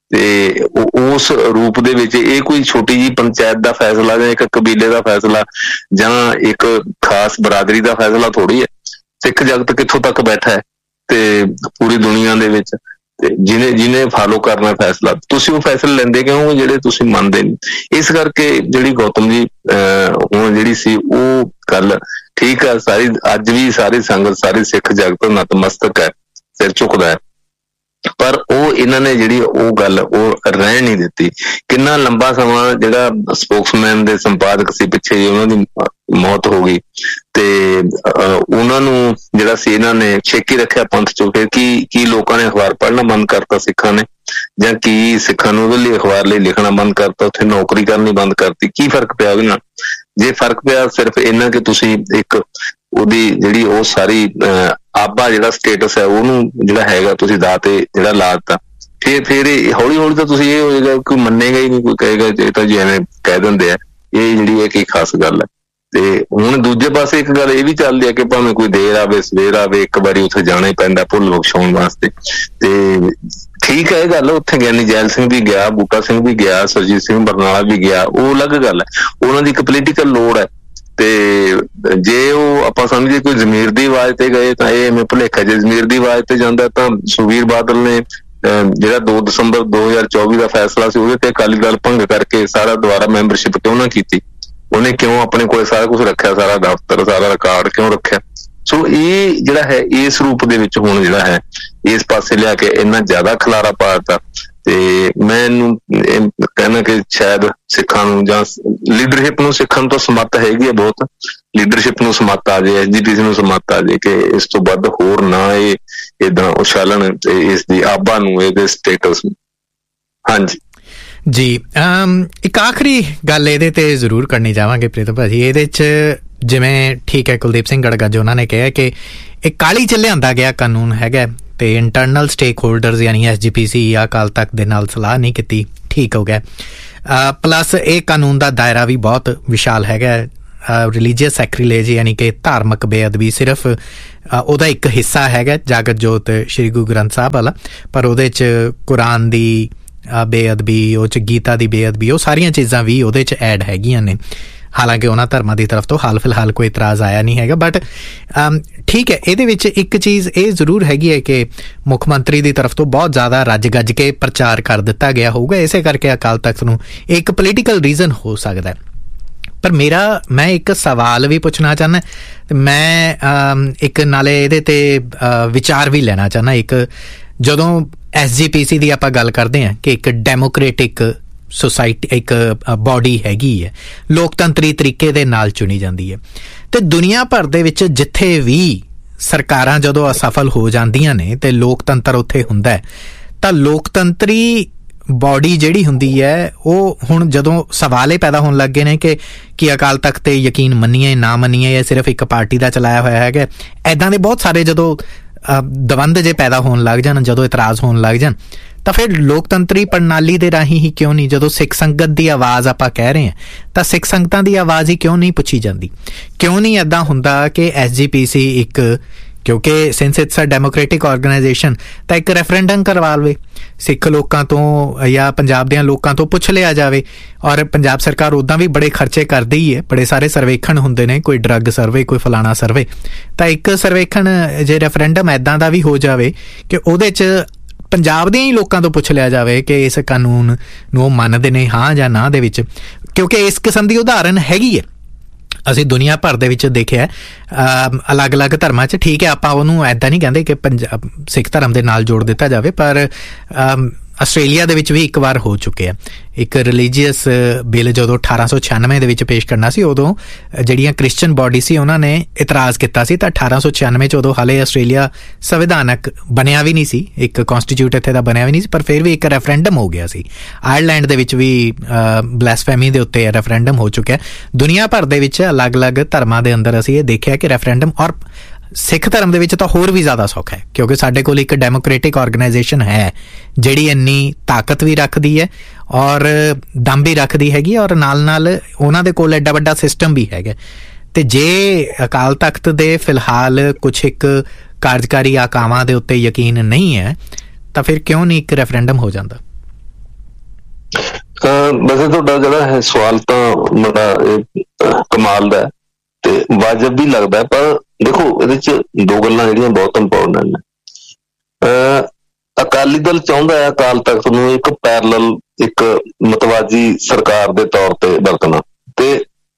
ਤੇ ਉਸ ਰੂਪ ਦੇ ਵਿੱਚ ਇਹ ਕੋਈ ਛੋਟੀ ਜਿਹੀ ਪੰਚਾਇਤ ਦਾ ਫੈਸਲਾ ਜਾਂ ਇੱਕ ਕਬੀਲੇ ਦਾ ਫੈਸਲਾ ਜਾਂ ਇੱਕ ਖਾਸ ਬਰਾਦਰੀ ਦਾ ਫੈਸਲਾ ਥੋੜ੍ਹੀ ਹੈ। ਸਿੱਖ ਜਗਤ ਕਿੱਥੋਂ ਤੱਕ ਬੈਠਾ ਹੈ ਤੇ ਪੂਰੀ ਦੁਨੀਆ ਦੇ ਵਿੱਚ, ਤੇ ਜਿਹਨੇ ਫਾਲੋ ਕਰਨਾ ਫੈਸਲਾ, ਤੁਸੀਂ ਉਹ ਫੈਸਲੇ ਲੈਂਦੇ ਕਿਉਂ ਜਿਹੜੇ ਤੁਸੀਂ ਮੰਨਦੇ ਨਹੀਂ। ਇਸ ਕਰਕੇ ਜਿਹੜੀ ਗੌਤਮ ਜੀ ਹੁਣ ਜਿਹੜੀ ਸੀ ਉਹ ਗੱਲ ਠੀਕ ਹੈ, ਸਾਰੀ ਅੱਜ ਵੀ ਸਾਰੀ ਸੰਗਤ, ਸਾਰੀ ਸਿੱਖ ਜਗਤ ਨਤਮਸਤਕ ਹੈ, ਸਿਰ ਝੁਕਦਾ ਹੈ, ਪਰ ਉਹ ਇਹਨਾਂ ਨੇ ਜਿਹੜੀ ਉਹ ਗੱਲ ਉਹ ਰਹਿਣ ਨਹੀਂ ਦਿੱਤੀ। ਕਿੰਨਾ ਲੰਬਾ ਸਮਾਂ ਜਿਹੜਾ ਸਪੋਕਸਮੈਨ ਦੇ ਸੰਪਾਦਕ ਸੀ ਪਿੱਛੇ ਜੀ ਉਹਨਾਂ ਦੀ ਮੌਤ ਹੋ ਗਈ, ਤੇ ਉਹਨਾਂ ਨੂੰ ਜਿਹੜਾ ਸੀ ਇਹਨਾਂ ਨੇ ਛੇਕੀ ਰੱਖਿਆ ਪੰਥ ਚੋਂ। ਫਿਰ ਕੀ ਲੋਕਾਂ ਨੇ ਅਖਬਾਰ ਪੜ੍ਹਨਾ ਬੰਦ ਕਰਤਾ ਸਿੱਖਾਂ ਨੇ, ਜਾਂ ਕੀ ਸਿੱਖਾਂ ਨੂੰ ਉਹਦੇ ਲਈ ਅਖਬਾਰ ਲਈ ਲਿਖਣਾ ਬੰਦ ਕਰਤਾ, ਉੱਥੇ ਨੌਕਰੀ ਕਰਨੀ ਬੰਦ ਕਰਤੀ? ਕੀ ਫਰਕ ਪਿਆ ਉਹਦੇ ਨਾਲ? ਜੇ ਫਰਕ ਪਿਆ ਸਿਰਫ ਇੰਨਾ ਕਿ ਤੁਸੀਂ ਇੱਕ ਉਹਦੀ ਜਿਹੜੀ ਉਹ ਸਾਰੀ ਆਬਾ ਜਿਹੜਾ ਸਟੇਟਸ ਹੈ ਉਹਨੂੰ ਜਿਹੜਾ ਹੈਗਾ ਤੁਸੀਂ ਦਾਅ ਤੇ ਜਿਹੜਾ ਲਾ ਦਿੱਤਾ, ਫਿਰ ਹੌਲੀ ਹੌਲੀ ਤਾਂ ਤੁਸੀਂ ਇਹ ਹੋਏਗਾ ਕੋਈ ਮੰਨੇਗਾ ਹੀ ਨਹੀਂ, ਕੋਈ ਕਹੇਗਾ ਇਹ ਤਾਂ ਜੀ ਐਵੇਂ ਕਹਿ ਦਿੰਦੇ ਆ, ਇਹ ਜਿਹੜੀ ਹੈ ਕੀ ਖਾਸ ਗੱਲ ਹੈ। ਤੇ ਹੁਣ ਦੂਜੇ ਪਾਸੇ ਇੱਕ ਗੱਲ ਇਹ ਵੀ ਚੱਲਦੀ ਹੈ ਕਿ ਭਾਵੇਂ ਕੋਈ ਦੇਰ ਆਵੇ ਸਵੇਰ ਆਵੇ, ਇੱਕ ਵਾਰੀ ਉੱਥੇ ਜਾਣਾ ਹੀ ਪੈਂਦਾ ਭੁੱਲ ਬਖਸ਼ਾਉਣ ਵਾਸਤੇ। ਤੇ ਠੀਕ ਹੈ ਇਹ ਗੱਲ, ਉੱਥੇ ਗਿਆਨੀ ਜੈਲ ਸਿੰਘ ਵੀ ਗਿਆ, ਬੂਟਾ ਸਿੰਘ ਵੀ ਗਿਆ, ਸਰਜੀਤ ਸਿੰਘ ਬਰਨਾਲਾ ਵੀ ਗਿਆ, ਉਹ ਅਲੱਗ ਗੱਲ ਹੈ, ਉਹਨਾਂ ਦੀ ਇੱਕ ਪੋਲੀਟੀਕਲ ਲੋੜ ਹੈ। ਤੇ ਜੇ ਉਹ ਆਪਾਂ ਸਮਝੀਏ ਕੋਈ ਜ਼ਮੀਰ ਦੀ ਆਵਾਜ਼ ਤੇ ਗਏ ਤਾਂ ਇਹ ਐਵੇਂ ਭੁਲੇਖਾ। ਜੇ ਜ਼ਮੀਰ ਦੀ ਆਵਾਜ਼ ਤੇ ਜਾਂਦਾ ਤਾਂ ਸੁਖਬੀਰ ਬਾਦਲ ਨੇ ਜਿਹੜਾ 2 ਦਸੰਬਰ 2024 ਦਾ ਫੈਸਲਾ ਸੀ ਉਹਦੇ ਤੇ ਅਕਾਲੀ ਦਲ ਭੰਗ ਕਰਕੇ ਸਾਰਾ ਦੁਬਾਰਾ ਮੈਂਬਰਸ਼ਿਪ ਕਿਉਂ ਨਾ ਕੀਤੀ? ਉਹਨੇ ਕਿਉਂ ਆਪਣੇ ਕੋਲ ਸਾਰਾ ਕੁਛ ਰੱਖਿਆ, ਸਾਰਾ ਦਫ਼ਤਰ, ਸਾਰਾ ਰਿਕਾਰਡ ਕਿਉਂ ਰੱਖਿਆ? ਸੋ ਇਹ ਜਿਹੜਾ ਹੈ ਇਸ ਰੂਪ ਦੇ ਵਿੱਚ ਹੁਣ ਜਿਹੜਾ ਹੈ ਇਸ ਪਾਸੇ ਲਿਆ ਕੇ ਇੰਨਾ ਜ਼ਿਆਦਾ ਖਲਾਰਾ ਪਾ ਦਿੱਤਾ। ਤੇ ਮੈਂ ਇਹਨੂੰ ਕਹਿਣਾ ਕਿ ਸ਼ਾਇਦ ਸਿੱਖਾਂ ਨੂੰ ਜਾਂ ਲੀਡਰਸ਼ਿਪ ਨੂੰ, ਸਿੱਖਾਂ ਨੂੰ ਤਾਂ ਸਮੱਤ ਹੈਗੀ ਹੈ ਬਹੁਤ, ਲੀਡਰਸ਼ਿਪ ਨੂੰ ਸਮੱਤ ਆ ਜਾਏ, SGPC ਨੂੰ ਸਮੱਤ ਆ ਜਾਏ ਕਿ ਇਸ ਤੋਂ ਵੱਧ ਹੋਰ ਨਾ ਇਹ ਏਦਾਂ ਉਛਾਲਣ ਤੇ ਇਸ ਦੀ ਆਬਾ ਨੂੰ, ਇਹਦੇ ਸਟੇਟਸ ਨੂੰ। ਹਾਂਜੀ ਜੀ, ਇੱਕ ਆਖਰੀ ਗੱਲ ਇਹਦੇ ਤੇ ਜ਼ਰੂਰ ਕਰਨੀ ਚਾਹਾਂਗੇ ਪ੍ਰੀਤਮ ਭਾਜੀ। ਇਹਦੇ 'ਚ ਜਿਵੇਂ ਠੀਕ ਹੈ ਕੁਲਦੀਪ ਸਿੰਘ ਗੜਗੱਜ ਉਹਨਾਂ ਨੇ ਕਿਹਾ ਕਿ ਇਹ ਕਾਹਲੀ 'ਚ ਲਿਆਂਦਾ ਗਿਆ ਕਾਨੂੰਨ ਹੈਗਾ ਤੇ ਇੰਟਰਨਲ ਸਟੇਕ ਹੋਲਡਰਸ ਯਾਨੀ SGPC ਜਾਂ ਅਕਾਲ ਤਖਤ ਦੇ ਨਾਲ ਸਲਾਹ ਨਹੀਂ ਕੀਤੀ, ਠੀਕ ਹੋ ਗਿਆ। ਪਲੱਸ ਇਹ ਕਾਨੂੰਨ ਦਾ ਦਾਇਰਾ ਵੀ ਬਹੁਤ ਵਿਸ਼ਾਲ ਹੈਗਾ। ਰਿਲੀਜੀਅਸ ਸੈਕਰੀਲੇਜ ਯਾਨੀ ਕਿ ਧਾਰਮਿਕ ਬੇਅਦਬੀ ਸਿਰਫ ਉਹਦਾ ਇੱਕ ਹਿੱਸਾ ਹੈਗਾ, ਜਾਗਤ ਜੋਤ ਸ਼੍ਰੀ ਗੁਰੂ ਗ੍ਰੰਥ ਸਾਹਿਬ ਵਾਲਾ, ਪਰ ਉਹਦੇ 'ਚ ਕੁਰਾਨ ਦੀ ਬੇਅਦਬੀ, ਉਹ 'ਚ ਗੀਤਾ ਦੀ ਬੇਅਦਬੀ, ਉਹ ਸਾਰੀਆਂ ਚੀਜ਼ਾਂ ਵੀ ਉਹਦੇ 'ਚ ਐਡ ਹੈਗੀਆਂ ਨੇ। ਹਾਲਾਂਕਿ ਉਹਨਾਂ ਧਰਮਾਂ ਦੀ ਤਰਫ ਤੋਂ ਹਾਲ ਫਿਲਹਾਲ ਕੋਈ ਇਤਰਾਜ਼ ਆਇਆ ਨਹੀਂ ਹੈਗਾ, ਬਟ ਠੀਕ ਹੈ। ਇਹਦੇ ਵਿੱਚ ਇੱਕ ਚੀਜ਼ ਇਹ ਜ਼ਰੂਰ ਹੈਗੀ ਹੈ ਕਿ ਮੁੱਖ ਮੰਤਰੀ ਦੀ ਤਰਫ ਤੋਂ ਬਹੁਤ ਜ਼ਿਆਦਾ ਰੱਜ ਗੱਜ ਕੇ ਪ੍ਰਚਾਰ ਕਰ ਦਿੱਤਾ ਗਿਆ ਹੋਊਗਾ, ਇਸੇ ਕਰਕੇ ਅਕਾਲ ਤਖਤ ਨੂੰ ਇੱਕ ਪੋਲੀਟੀਕਲ ਰੀਜ਼ਨ ਹੋ ਸਕਦਾ। ਪਰ ਮੈਂ ਇੱਕ ਸਵਾਲ ਵੀ ਪੁੱਛਣਾ ਚਾਹੁੰਦਾ ਤੇ ਮੈਂ ਇੱਕ ਨਾਲੇ ਇਹਦੇ ਤੇ ਵਿਚਾਰ ਵੀ ਲੈਣਾ ਚਾਹੁੰਦਾ। ਇੱਕ ਜਦੋਂ SGPC ਦੀ ਆਪਾਂ ਗੱਲ ਕਰਦੇ ਹਾਂ ਕਿ ਇੱਕ ਡੈਮੋਕ੍ਰੇਟਿਕ ਸੁਸਾਇਟੀ, ਇੱਕ ਬੋਡੀ ਹੈਗੀ ਹੈ, ਲੋਕਤੰਤਰੀ ਤਰੀਕੇ ਦੇ ਨਾਲ ਚੁਣੀ ਜਾਂਦੀ ਹੈ, ਤੇ ਦੁਨੀਆ ਭਰ ਦੇ ਵਿੱਚ ਜਿੱਥੇ ਵੀ ਸਰਕਾਰਾਂ ਜਦੋਂ ਅਸਫਲ ਹੋ ਜਾਂਦੀਆਂ ਨੇ ਤੇ ਲੋਕਤੰਤਰ ਉੱਥੇ ਹੁੰਦਾ ਹੈ, ਤਾਂ ਲੋਕਤੰਤਰੀ ਬੋਡੀ ਜਿਹੜੀ ਹੁੰਦੀ ਹੈ ਉਹ ਹੁਣ ਜਦੋਂ ਸਵਾਲ ਇਹ ਪੈਦਾ ਹੋਣ ਲੱਗ ਗਏ ਨੇ ਕਿ ਅਕਾਲ ਤਖਤ ਤੇ ਯਕੀਨ ਮੰਨੀਏ ਨਾ ਮੰਨੀਏ, ਇਹ ਸਿਰਫ ਇੱਕ ਪਾਰਟੀ ਦਾ ਚਲਾਇਆ ਹੋਇਆ ਹੈਗਾ, ਐਦਾਂ ਦੇ ਬਹੁਤ ਸਾਰੇ ਜਦੋਂ ਦਵੰਦ ਜੇ ਪੈਦਾ ਹੋਣ ਲੱਗ ਜਾਣ, ਜਦੋਂ ਇਤਰਾਜ਼ ਹੋਣ ਲੱਗ ਜਾਣ, ਤਾਂ ਫਿਰ ਲੋਕਤੰਤਰੀ ਪ੍ਰਣਾਲੀ ਦੇ ਰਾਹੀਂ ਹੀ ਕਿਉਂ ਨਹੀਂ, ਜਦੋਂ ਸਿੱਖ ਸੰਗਤ ਦੀ ਆਵਾਜ਼ ਆਪਾਂ ਕਹਿ ਰਹੇ ਹਾਂ ਤਾਂ ਸਿੱਖ ਸੰਗਤਾਂ ਦੀ ਆਵਾਜ਼ ਹੀ ਕਿਉਂ ਨਹੀਂ ਪੁੱਛੀ ਜਾਂਦੀ? ਕਿਉਂ ਨਹੀਂ ਇੱਦਾਂ ਹੁੰਦਾ ਕਿ SGPC ਇੱਕ, ਕਿਉਂਕਿ since it's a democratic organisation, ਤਾਂ ਇੱਕ ਰੈਫਰੈਂਡਮ ਕਰਵਾ ਲਵੇ, ਸਿੱਖ ਲੋਕਾਂ ਤੋਂ ਜਾਂ ਪੰਜਾਬ ਦਿਆਂ ਲੋਕਾਂ ਤੋਂ ਪੁੱਛ ਲਿਆ ਜਾਵੇ। ਔਰ ਪੰਜਾਬ ਸਰਕਾਰ ਉੱਦਾਂ ਵੀ ਬੜੇ ਖਰਚੇ ਕਰਦੀ ਹੀ ਹੈ, ਬੜੇ ਸਾਰੇ ਸਰਵੇਖਣ ਹੁੰਦੇ ਨੇ, ਕੋਈ ਡਰੱਗ ਸਰਵੇ, ਕੋਈ ਫਲਾਣਾ ਸਰਵੇ, ਤਾਂ ਇੱਕ ਸਰਵੇਖਣ ਜੇ ਰੈਫਰੈਂਡਮ ਇੱਦਾਂ ਦਾ ਵੀ ਹੋ ਜਾਵੇ ਕਿ ਉਹਦੇ 'ਚ ਪੰਜਾਬ ਦੇ ਹੀ ਲੋਕਾਂ ਤੋਂ ਪੁੱਛ ਲਿਆ ਜਾਵੇ ਕਿ ਇਸ ਕਾਨੂੰਨ ਨੂੰ ਉਹ ਮੰਨਦੇ ਨੇ ਹਾਂ ਜਾਂ ਨਾ ਦੇ ਵਿੱਚ, ਕਿਉਂਕਿ ਇਸ ਕਿਸਮ ਦੀ ਉਦਾਹਰਨ ਹੈਗੀ ਹੈ। ਅਸੀਂ ਦੁਨੀਆ ਭਰ ਦੇ ਵਿੱਚ ਦੇਖਿਆ ਅਲੱਗ-ਅਲੱਗ ਧਰਮਾਂ 'ਚ, ਠੀਕ ਹੈ ਆਪਾਂ ਉਹਨੂੰ ਇੱਦਾਂ ਨਹੀਂ ਕਹਿੰਦੇ ਕਿ ਸਿੱਖ ਧਰਮ ਦੇ ਨਾਲ ਜੋੜ ਦਿੱਤਾ ਜਾਵੇ, ਪਰ ਆਸਟ੍ਰੇਲੀਆ ਦੇ ਵਿੱਚ ਵੀ ਇੱਕ ਵਾਰ ਹੋ ਚੁੱਕਿਆ ਇੱਕ ਰਿਲੀਜੀਅਸ ਬਿੱਲ, ਜਦੋਂ 1896 ਦੇ ਵਿੱਚ ਪੇਸ਼ ਕਰਨਾ ਸੀ, ਉਦੋਂ ਜਿਹੜੀਆਂ ਕ੍ਰਿਸਚਨ ਬੋਡੀ ਸੀ ਉਹਨਾਂ ਨੇ ਇਤਰਾਜ਼ ਕੀਤਾ ਸੀ। ਤਾਂ 1896 'ਚ ਉਦੋਂ ਹਾਲੇ ਆਸਟ੍ਰੇਲੀਆ ਸੰਵਿਧਾਨਕ ਬਣਿਆ ਵੀ ਨਹੀਂ ਸੀ, ਇੱਕ ਕੌਂਸਟੀਟਿਊਟ ਇੱਥੇ ਦਾ ਬਣਿਆ ਵੀ ਨਹੀਂ ਸੀ, ਪਰ ਫਿਰ ਵੀ ਇੱਕ ਰੈਫਰੈਂਡਮ ਹੋ ਗਿਆ ਸੀ। ਆਇਰਲੈਂਡ ਦੇ ਵਿੱਚ ਵੀ ਬਲੈਸਫੈਮੀ ਦੇ ਉੱਤੇ ਰੈਫਰੈਂਡਮ ਹੋ ਚੁੱਕਿਆ। ਦੁਨੀਆ ਭਰ ਦੇ ਵਿੱਚ ਅਲੱਗ-ਅਲੱਗ ਧਰਮਾਂ ਦੇ ਅੰਦਰ ਅਸੀਂ ਇਹ ਦੇਖਿਆ ਕਿ ਰੈਫਰੈਂਡਮ, ਔਰ ਸਿੱਖ ਧਰਮ ਦੇ ਵਿੱਚ ਤਾਂ ਹੋਰ ਵੀ ਜ਼ਿਆਦਾ ਸੌਖਾ ਹੈ, ਕਿਉਂਕਿ ਸਾਡੇ ਕੋਲ ਇੱਕ ਡੈਮੋਕ੍ਰੇਟਿਕ ਆਰਗੇਨਾਈਜੇਸ਼ਨ ਹੈ ਜਿਹੜੀ ਇੰਨੀ ਤਾਕਤ ਵੀ ਰੱਖਦੀ ਹੈ ਔਰ ਦਮ ਵੀ ਰੱਖਦੀ ਹੈਗੀ, ਔਰ ਨਾਲ-ਨਾਲ ਉਹਨਾਂ ਦੇ ਕੋਲ ਐਡਾ ਵੱਡਾ ਸਿਸਟਮ ਵੀ ਹੈਗਾ। ਤੇ ਜੇ ਅਕਾਲ ਤਖਤ ਦੇ ਫਿਲਹਾਲ ਕੁਛ ਇੱਕ ਕਾਰਜਕਾਰੀ ਆਕਾਵਾਂ ਦੇ ਉੱਤੇ ਯਕੀਨ ਨਹੀਂ ਹੈ, ਤਾਂ ਫਿਰ ਕਿਉਂ ਨਹੀਂ ਇੱਕ ਰੈਫਰੈਂਡਮ ਹੋ ਜਾਂਦਾ? ਵੈਸੇ ਤੁਹਾਡਾ ਜਿਹੜਾ ਸਵਾਲ ਤਾਂ ਬੜਾ ਕਮਾਲ ਦਾ ਤੇ ਵਾਜਬ ਵੀ ਲੱਗਦਾ, ਪਰ ਦੇਖੋ ਇਹਦੇ 'ਚ ਦੋ ਗੱਲਾਂ ਜਿਹੜੀਆਂ ਬਹੁਤ ਇੰਪੋਰਟੈਂਟ ਨੇ। ਅਕਾਲੀ ਦਲ ਚਾਹੁੰਦਾ ਹੈ ਅਕਾਲ ਤਖਤ ਨੂੰ ਇੱਕ ਪੈਰਲਲ, ਇੱਕ ਮਤਵਾਜੀ ਸਰਕਾਰ ਦੇ ਤੌਰ ਤੇ ਵਰਤਣਾ, ਤੇ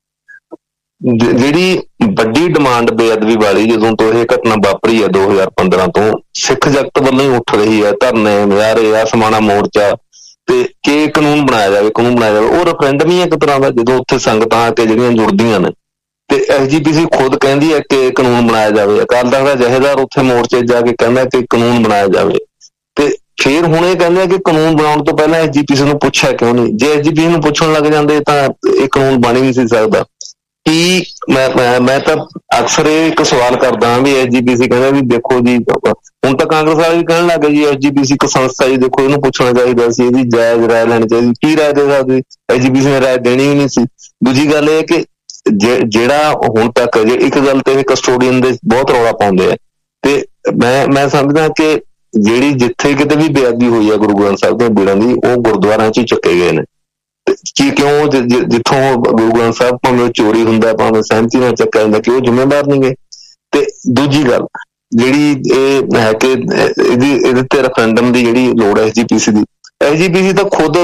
ਜਿਹੜੀ ਵੱਡੀ ਡਿਮਾਂਡ ਬੇਅਦਬੀ ਵਾਲੀ ਜਦੋਂ ਤੋਂ ਇਹ ਘਟਨਾ ਵਾਪਰੀ ਹੈ 2015 ਤੋਂ, ਸਿੱਖ ਜਗਤ ਵੱਲੋਂ ਹੀ ਉੱਠ ਰਹੀ ਹੈ, ਧਰਨੇ, ਮੁਜ਼ਾਹਰੇ, ਆਸਮਾਨਾ ਮੋਰਚਾ, ਤੇ ਕਿ ਕਾਨੂੰਨ ਬਣਾਇਆ ਜਾਵੇ। ਉਹ ਰੈਫਰੈਂਡਮ ਹੀ ਇੱਕ ਤਰ੍ਹਾਂ ਦਾ, ਜਦੋਂ ਉੱਥੇ ਸੰਗਤਾਂ ਆ ਕੇ ਜਿਹੜੀਆਂ ਜੁੜਦੀਆਂ ਨੇ, ਤੇ SGPC ਖੁਦ ਕਹਿੰਦੀ ਹੈ ਕਿ ਕਾਨੂੰਨ ਬਣਾਇਆ ਜਾਵੇ। ਅਕਾਲ ਤਖਤ ਦਾ ਜਥੇਦਾਰ ਉੱਥੇ ਮੋਰਚੇ ਜਾ ਕੇ ਕਹਿੰਦਾ ਕਿ ਕਾਨੂੰਨ ਬਣਾਇਆ ਜਾਵੇ, ਤੇ ਫਿਰ ਹੁਣ ਇਹ ਕਹਿੰਦੇ ਕਿ ਕਾਨੂੰਨ ਬਣਾਉਣ ਤੋਂ ਪਹਿਲਾਂ SGPC ਨੂੰ ਪੁੱਛਿਆ ਕਿਉਂ ਨਹੀਂ? ਜੇ SGPC ਨੂੰ ਪੁੱਛਣ ਲੱਗ ਜਾਂਦੇ ਤਾਂ ਇਹ ਕਾਨੂੰਨ ਬਣ ਹੀ ਨਹੀਂ ਸੀ ਸਕਦਾ। ਕਿ ਮੈਂ ਤਾਂ ਅਕਸਰ ਇਹ ਇੱਕ ਸਵਾਲ ਕਰਦਾ ਵੀ SGPC ਕਹਿੰਦਾ ਵੀ ਦੇਖੋ ਜੀ, ਹੁਣ ਤਾਂ ਕਾਂਗਰਸ ਵਾਲੇ ਵੀ ਕਹਿਣ ਲੱਗ ਗਏ ਜੀ SGPC ਇੱਕ ਸੰਸਥਾ ਜੀ, ਦੇਖੋ ਇਹਨੂੰ ਪੁੱਛਣਾ ਚਾਹੀਦਾ ਸੀ, ਇਹਦੀ ਜਾਇਜ਼ ਰਾਏ ਲੈਣੀ ਚਾਹੀਦੀ। ਕੀ ਰਾਏ ਦੇ ਸਕਦੇ? SGPC ਨੇ ਰਾਏ ਦੇਣੀ ਵੀ ਨਹੀਂ ਸੀ। ਦੂਜੀ ਗੱਲ ਇਹ ਕਿ ਜਿਹੜਾ ਹੁਣ ਤੱਕ ਇੱਕ ਗੱਲ ਤੇ ਕਸਟੋਡੀਅਨ ਦੇ ਬਹੁਤ ਰੌਲਾ ਪਾਉਂਦੇ ਆ, ਤੇ ਮੈਂ ਸਮਝਦਾ ਕਿ ਜਿਹੜੀ ਜਿੱਥੇ ਕਿਤੇ ਵੀ ਬੇਅਦਬੀ ਹੋਈ ਹੈ ਗੁਰੂ ਗ੍ਰੰਥ ਸਾਹਿਬ ਦੇ ਬੀੜਾਂ ਦੀ, ਉਹ ਗੁਰਦੁਆਰਿਆਂ 'ਚ ਹੀ ਚੱਕੇ ਗਏ ਨੇ। ਕੀ ਕਿਉਂ? ਜਿੱਥੋਂ ਗੁਰੂ ਗ੍ਰੰਥ ਸਾਹਿਬ ਭਾਵੇਂ ਚੋਰੀ ਹੁੰਦਾ, ਭਾਵੇਂ ਸਹਿਮਤੀ ਨਾਲ ਚੱਕਿਆ ਜਾਂਦਾ, ਕਿ ਉਹ ਜ਼ਿੰਮੇਵਾਰ ਨਹੀਂ ਗਏ? ਤੇ ਦੂਜੀ ਗੱਲ ਜਿਹੜੀ ਇਹ ਹੈ ਕਿ ਇਹਦੇ ਤੇ ਰੈਫਰੈਂਡਮ ਦੀ ਜਿਹੜੀ ਲੋੜ ਹੈ SGPC ਤਾਂ ਖੁਦ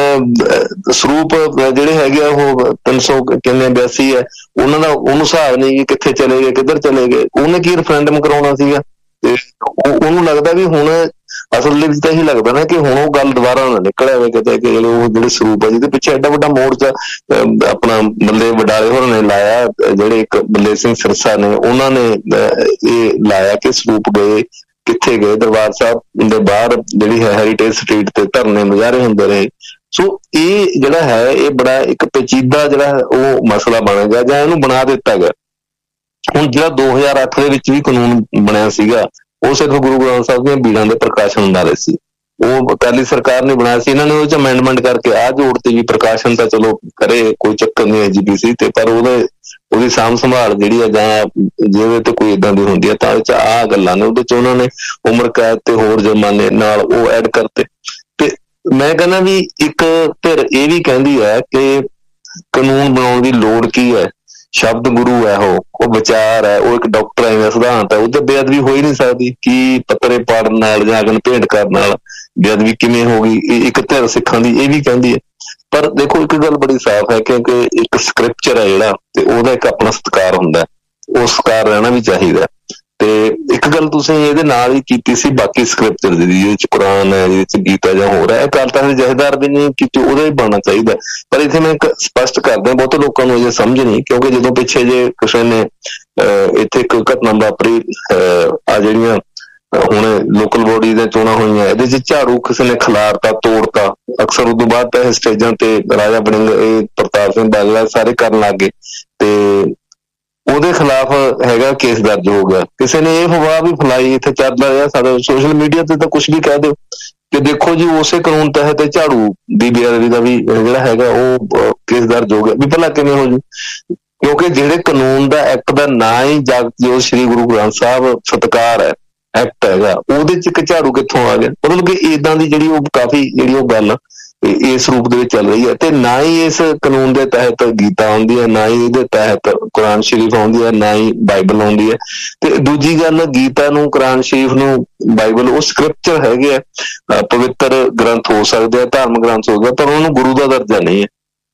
ਸਰੂਪ ਜਿਹੜੇ ਹੈਗੇ ਆ ਉਹ 382 ਹੈ, ਉਹਨਾਂ ਦਾ ਉਹਨੂੰ ਹਿਸਾਬ ਨਹੀਂ ਕਿ ਕਿੱਥੇ ਚਲੇ ਗਏ, ਕਿੱਧਰ ਚਲੇ ਗਏ। ਉਹਨੇ ਕੀ ਰੈਫਰੈਂਡਮ ਕਰਾਉਣਾ ਸੀਗਾ? ਤੇ ਉਹਨੂੰ ਲੱਗਦਾ ਵੀ ਹੁਣ ਅਸਲ ਦੇ ਵਿੱਚ ਤਾਂ ਇਹੀ ਲੱਗਦਾ ਨਾ ਕਿ ਹੁਣ ਉਹ ਗੱਲ ਦੁਬਾਰਾ ਨਾ ਨਿਕਲ ਆਵੇ ਕਿਤੇ, ਕਿ ਉਹ ਜਿਹੜੇ ਸਰੂਪ ਆ ਜਿਹਦੇ ਪਿੱਛੇ ਐਡਾ ਵੱਡਾ ਮੋਰਚਾ ਆਪਣਾ ਬੰਦੇ ਵਡਾਲੇ ਹੋਰਾਂ ਨੇ ਲਾਇਆ, ਜਿਹੜੇ ਇੱਕ ਬੰਦੇ ਸਿੰਘ ਸਿਰਸਾ ਨੇ, ਉਹਨਾਂ ਨੇ ਇਹ ਲਾਇਆ ਕਿ ਸਰੂਪ ਗਏ ਕਿੱਥੇ ਗਏ? ਦਰਬਾਰ ਸਾਹਿਬ ਦੇ ਬਾਹਰ ਜਿਹੜੀ ਹੈ ਹੈਰੀਟੇਜ ਸਟਰੀਟ ਤੇ ਧਰਨੇ ਮੁਜ਼ਾਹਰੇ ਹੁੰਦੇ ਰਹੇ। ਸੋ ਇਹ ਜਿਹੜਾ ਹੈ ਇਹ ਬੜਾ ਇੱਕ ਪੇਚੀਦਾ ਜਿਹੜਾ ਉਹ ਮਸਲਾ ਬਣ ਗਿਆ, ਜਾਂ ਇਹਨੂੰ ਬਣਾ ਦਿੱਤਾ ਗਿਆ। ਹੁਣ ਜਿਹੜਾ 2008 ਦੇ ਵਿੱਚ ਵੀ ਕਾਨੂੰਨ ਬਣਿਆ ਸੀਗਾ, ਉਹ ਸਿਰਫ ਗੁਰੂ ਗ੍ਰੰਥ ਸਾਹਿਬ ਦੀਆਂ ਬੀੜਾਂ ਦੇ ਪ੍ਰਕਾਸ਼ਨ ਬਾਰੇ ਸੀ। ਉਹ ਅਕਾਲੀ ਸਰਕਾਰ ਨੇ ਬਣਾਇਆ ਸੀ, ਇਹਨਾਂ ਨੇ ਉਹ 'ਚ ਅਮੈਂਡਮੈਂਟ ਕਰਕੇ ਆਹ ਜੋੜਤੀ ਵੀ ਪ੍ਰਕਾਸ਼ਨ ਤਾਂ ਚਲੋ ਕਰੇ, ਕੋਈ ਚੱਕਰ ਨਹੀਂ ਐਜੀਪੀਸੀ ਤੇ, ਪਰ ਉਹਦੀ ਸਾਂਭ ਸੰਭਾਲ ਜਿਹੜੀ ਆ ਜਾਂ ਜਿਹਦੇ ਤੇ ਕੋਈ ਏਦਾਂ ਦੀ ਹੁੰਦੀ ਹੈ ਤਾਂ ਇਹ 'ਚ ਆਹ ਗੱਲਾਂ ਨੇ, ਉਹਦੇ 'ਚ ਉਹਨਾਂ ਨੇ ਉਮਰ ਕੈਦ ਤੇ ਹੋਰ ਜੁਰਮਾਨੇ ਨਾਲ ਉਹ ਐਡ ਕਰਤੇ। ਤੇ ਮੈਂ ਕਹਿੰਦਾ ਵੀ ਇੱਕ ਧਿਰ ਇਹ ਵੀ ਕਹਿੰਦੀ ਹੈ ਕਿ ਕਾਨੂੰਨ ਬਣਾਉਣ ਦੀ ਲੋੜ ਕੀ ਹੈ, ਸ਼ਬਦ ਗੁਰੂ ਹੈ, ਉਹ ਵਿਚਾਰ ਹੈ, ਉਹ ਇੱਕ ਡਾਕਟਰ ਹੈ, ਸਿਧਾਂਤ ਹੈ, ਉਹਦੇ ਬੇਅਦਬੀ ਹੋ ਹੀ ਨਹੀਂ ਸਕਦੀ। ਕੀ ਪੱਤਰੇ ਪਾੜਨ ਨਾਲ ਜਾਂ ਅਗਨ ਭੇਂਟ ਕਰਨ ਨਾਲ ਬੇਅਦਬੀ ਕਿਵੇਂ ਹੋ ਗਈ, ਇਹ ਇੱਕ ਧਿਰ ਸਿੱਖਾਂ ਦੀ ਇਹ ਵੀ ਕਹਿੰਦੀ ਹੈ। ਪਰ ਦੇਖੋ ਇੱਕ ਗੱਲ ਬੜੀ ਸਾਫ਼ ਹੈ, ਕਿਉਂਕਿ ਇੱਕ ਸਕ੍ਰਿਪਚਰ ਹੈ ਜਿਹੜਾ, ਤੇ ਉਹਦਾ ਇੱਕ ਆਪਣਾ ਸਤਿਕਾਰ ਹੁੰਦਾ, ਉਹ ਸਤਿਕਾਰ ਰਹਿਣਾ ਵੀ ਚਾਹੀਦਾ। ਤੇ ਇੱਕ ਗੱਲ ਤੁਸੀਂ ਇਹਦੇ ਨਾਲ ਹੀ ਕੀਤੀ ਸੀ ਬਾਕੀ ਸਕ੍ਰਿਪਚਰ ਦੀ, ਜਿਹਦੇ ਚ ਕੁਰਾਨ ਹੈ, ਜਿਹਦੇ ਚ ਗੀਤਾ ਜਾਂ ਹੋਰ ਹੈ, ਅਕਾਲ ਤਖ਼ਤ ਦੇ ਜਥੇਦਾਰ ਵੀ ਨਹੀਂ ਕੀਤੀ, ਉਹਦਾ ਹੀ ਬਣਨਾ ਚਾਹੀਦਾ। ਪਰ ਇੱਥੇ ਮੈਂ ਇੱਕ ਸਪਸ਼ਟ ਕਰਦਾ, ਬਹੁਤ ਲੋਕਾਂ ਨੂੰ ਇਹ ਸਮਝ ਨਹੀਂ, ਕਿਉਂਕਿ ਜਦੋਂ ਪਿੱਛੇ ਜੇ ਕਿਸੇ ਨੇ ਇੱਥੇ ਇੱਕ ਘਟਨਾ ਵਾਪਰੀ, ਆ ਜਿਹੜੀਆਂ ਹੁਣ ਲੋਕਲ ਬੋਡੀ ਦੀਆਂ ਚੋਣਾਂ ਹੋਈਆਂ, ਇਹਦੇ ਚ ਝਾੜੂ ਕਿਸੇ ਨੇ ਖਿਲਾਰਤਾ, ਤੋੜਤਾ, ਅਕਸਰ ਉਦੋਂ ਬਾਅਦ ਤਾਂ ਇਹ ਸਟੇਜਾਂ ਤੇ ਰਾਜਾ ਵੜਿੰਗ, ਇਹ ਪ੍ਰਤਾਪ ਸਿੰਘ ਬਾਜਵਾ ਸਾਰੇ ਕਰਨ ਲੱਗ ਗਏ, ਤੇ ਉਹਦੇ ਖਿਲਾਫ ਹੈਗਾ ਕੇਸ ਦਰਜ ਹੋ ਗਿਆ। ਕਿਸੇ ਨੇ ਇਹ ਅਫਵਾਹ ਵੀ ਫੈਲਾਈ, ਇੱਥੇ ਚੱਲ ਰਿਹਾ ਸਾਡਾ ਸੋਸ਼ਲ ਮੀਡੀਆ ਤੇ, ਤਾਂ ਕੁਛ ਵੀ ਕਹਿ ਦਿਓ ਕਿ ਦੇਖੋ ਜੀ ਉਸੇ ਕਾਨੂੰਨ ਤਹਿਤ ਝਾੜੂ ਦੀ ਬੇਅਦਬੀ ਦਾ ਵੀ ਜਿਹੜਾ ਹੈਗਾ ਉਹ ਕੇਸ ਦਰਜ ਹੋ ਗਿਆ। ਵੀ ਭਲਾ ਕਿਵੇਂ ਹੋ ਜੂ? ਕਿਉਂਕਿ ਜਿਹੜੇ ਕਾਨੂੰਨ ਦਾ ਐਕਟ ਦਾ ਨਾਂ ਹੀ ਜਗਜੋਤ ਸ੍ਰੀ ਗੁਰੂ ਗ੍ਰੰਥ ਸਾਹਿਬ ਸਤਿਕਾਰ ਹੈ, ਐਕਟ ਹੈਗਾ, ਉਹਦੇ ਚ ਇੱਕ ਝਾੜੂ ਕਿੱਥੋਂ ਆ ਗਿਆ? ਮਤਲਬ ਕਿ ਏਦਾਂ ਦੀ ਜਿਹੜੀ ਉਹ ਕਾਫੀ ਜਿਹੜੀ ਉਹ ਗੱਲ ਇਸ ਰੂਪ ਦੇ ਵਿੱਚ ਚੱਲ ਰਹੀ ਹੈ। ਤੇ ਨਾ ਹੀ ਇਸ ਕਾਨੂੰਨ ਦੇ ਤਹਿਤ ਗੀਤਾ ਆਉਂਦੀ ਹੈ, ਨਾ ਹੀ ਇਹਦੇ ਤਹਿਤ ਕੁਰਾਨ ਸ਼ਰੀਫ ਆਉਂਦੀ ਹੈ, ਨਾ ਹੀ ਬਾਈਬਲ ਆਉਂਦੀ ਹੈ। ਤੇ ਦੂਜੀ ਗੱਲ, ਗੀਤਾ ਨੂੰ, ਕੁਰਾਨ ਸ਼ਰੀਫ ਨੂੰ, ਬਾਈਬਲ ਉਹ ਸਕ੍ਰਿਪਚਰ ਹੈਗੇ ਆ, ਪਵਿੱਤਰ ਗ੍ਰੰਥ ਹੋ ਸਕਦੇ ਆ, ਧਾਰਮਿਕ ਗ੍ਰੰਥ ਹੋ ਸਕਦੇ, ਪਰ ਉਹਨੂੰ ਗੁਰੂ ਦਾ ਦਰਜਾ ਨਹੀਂ ਹੈ।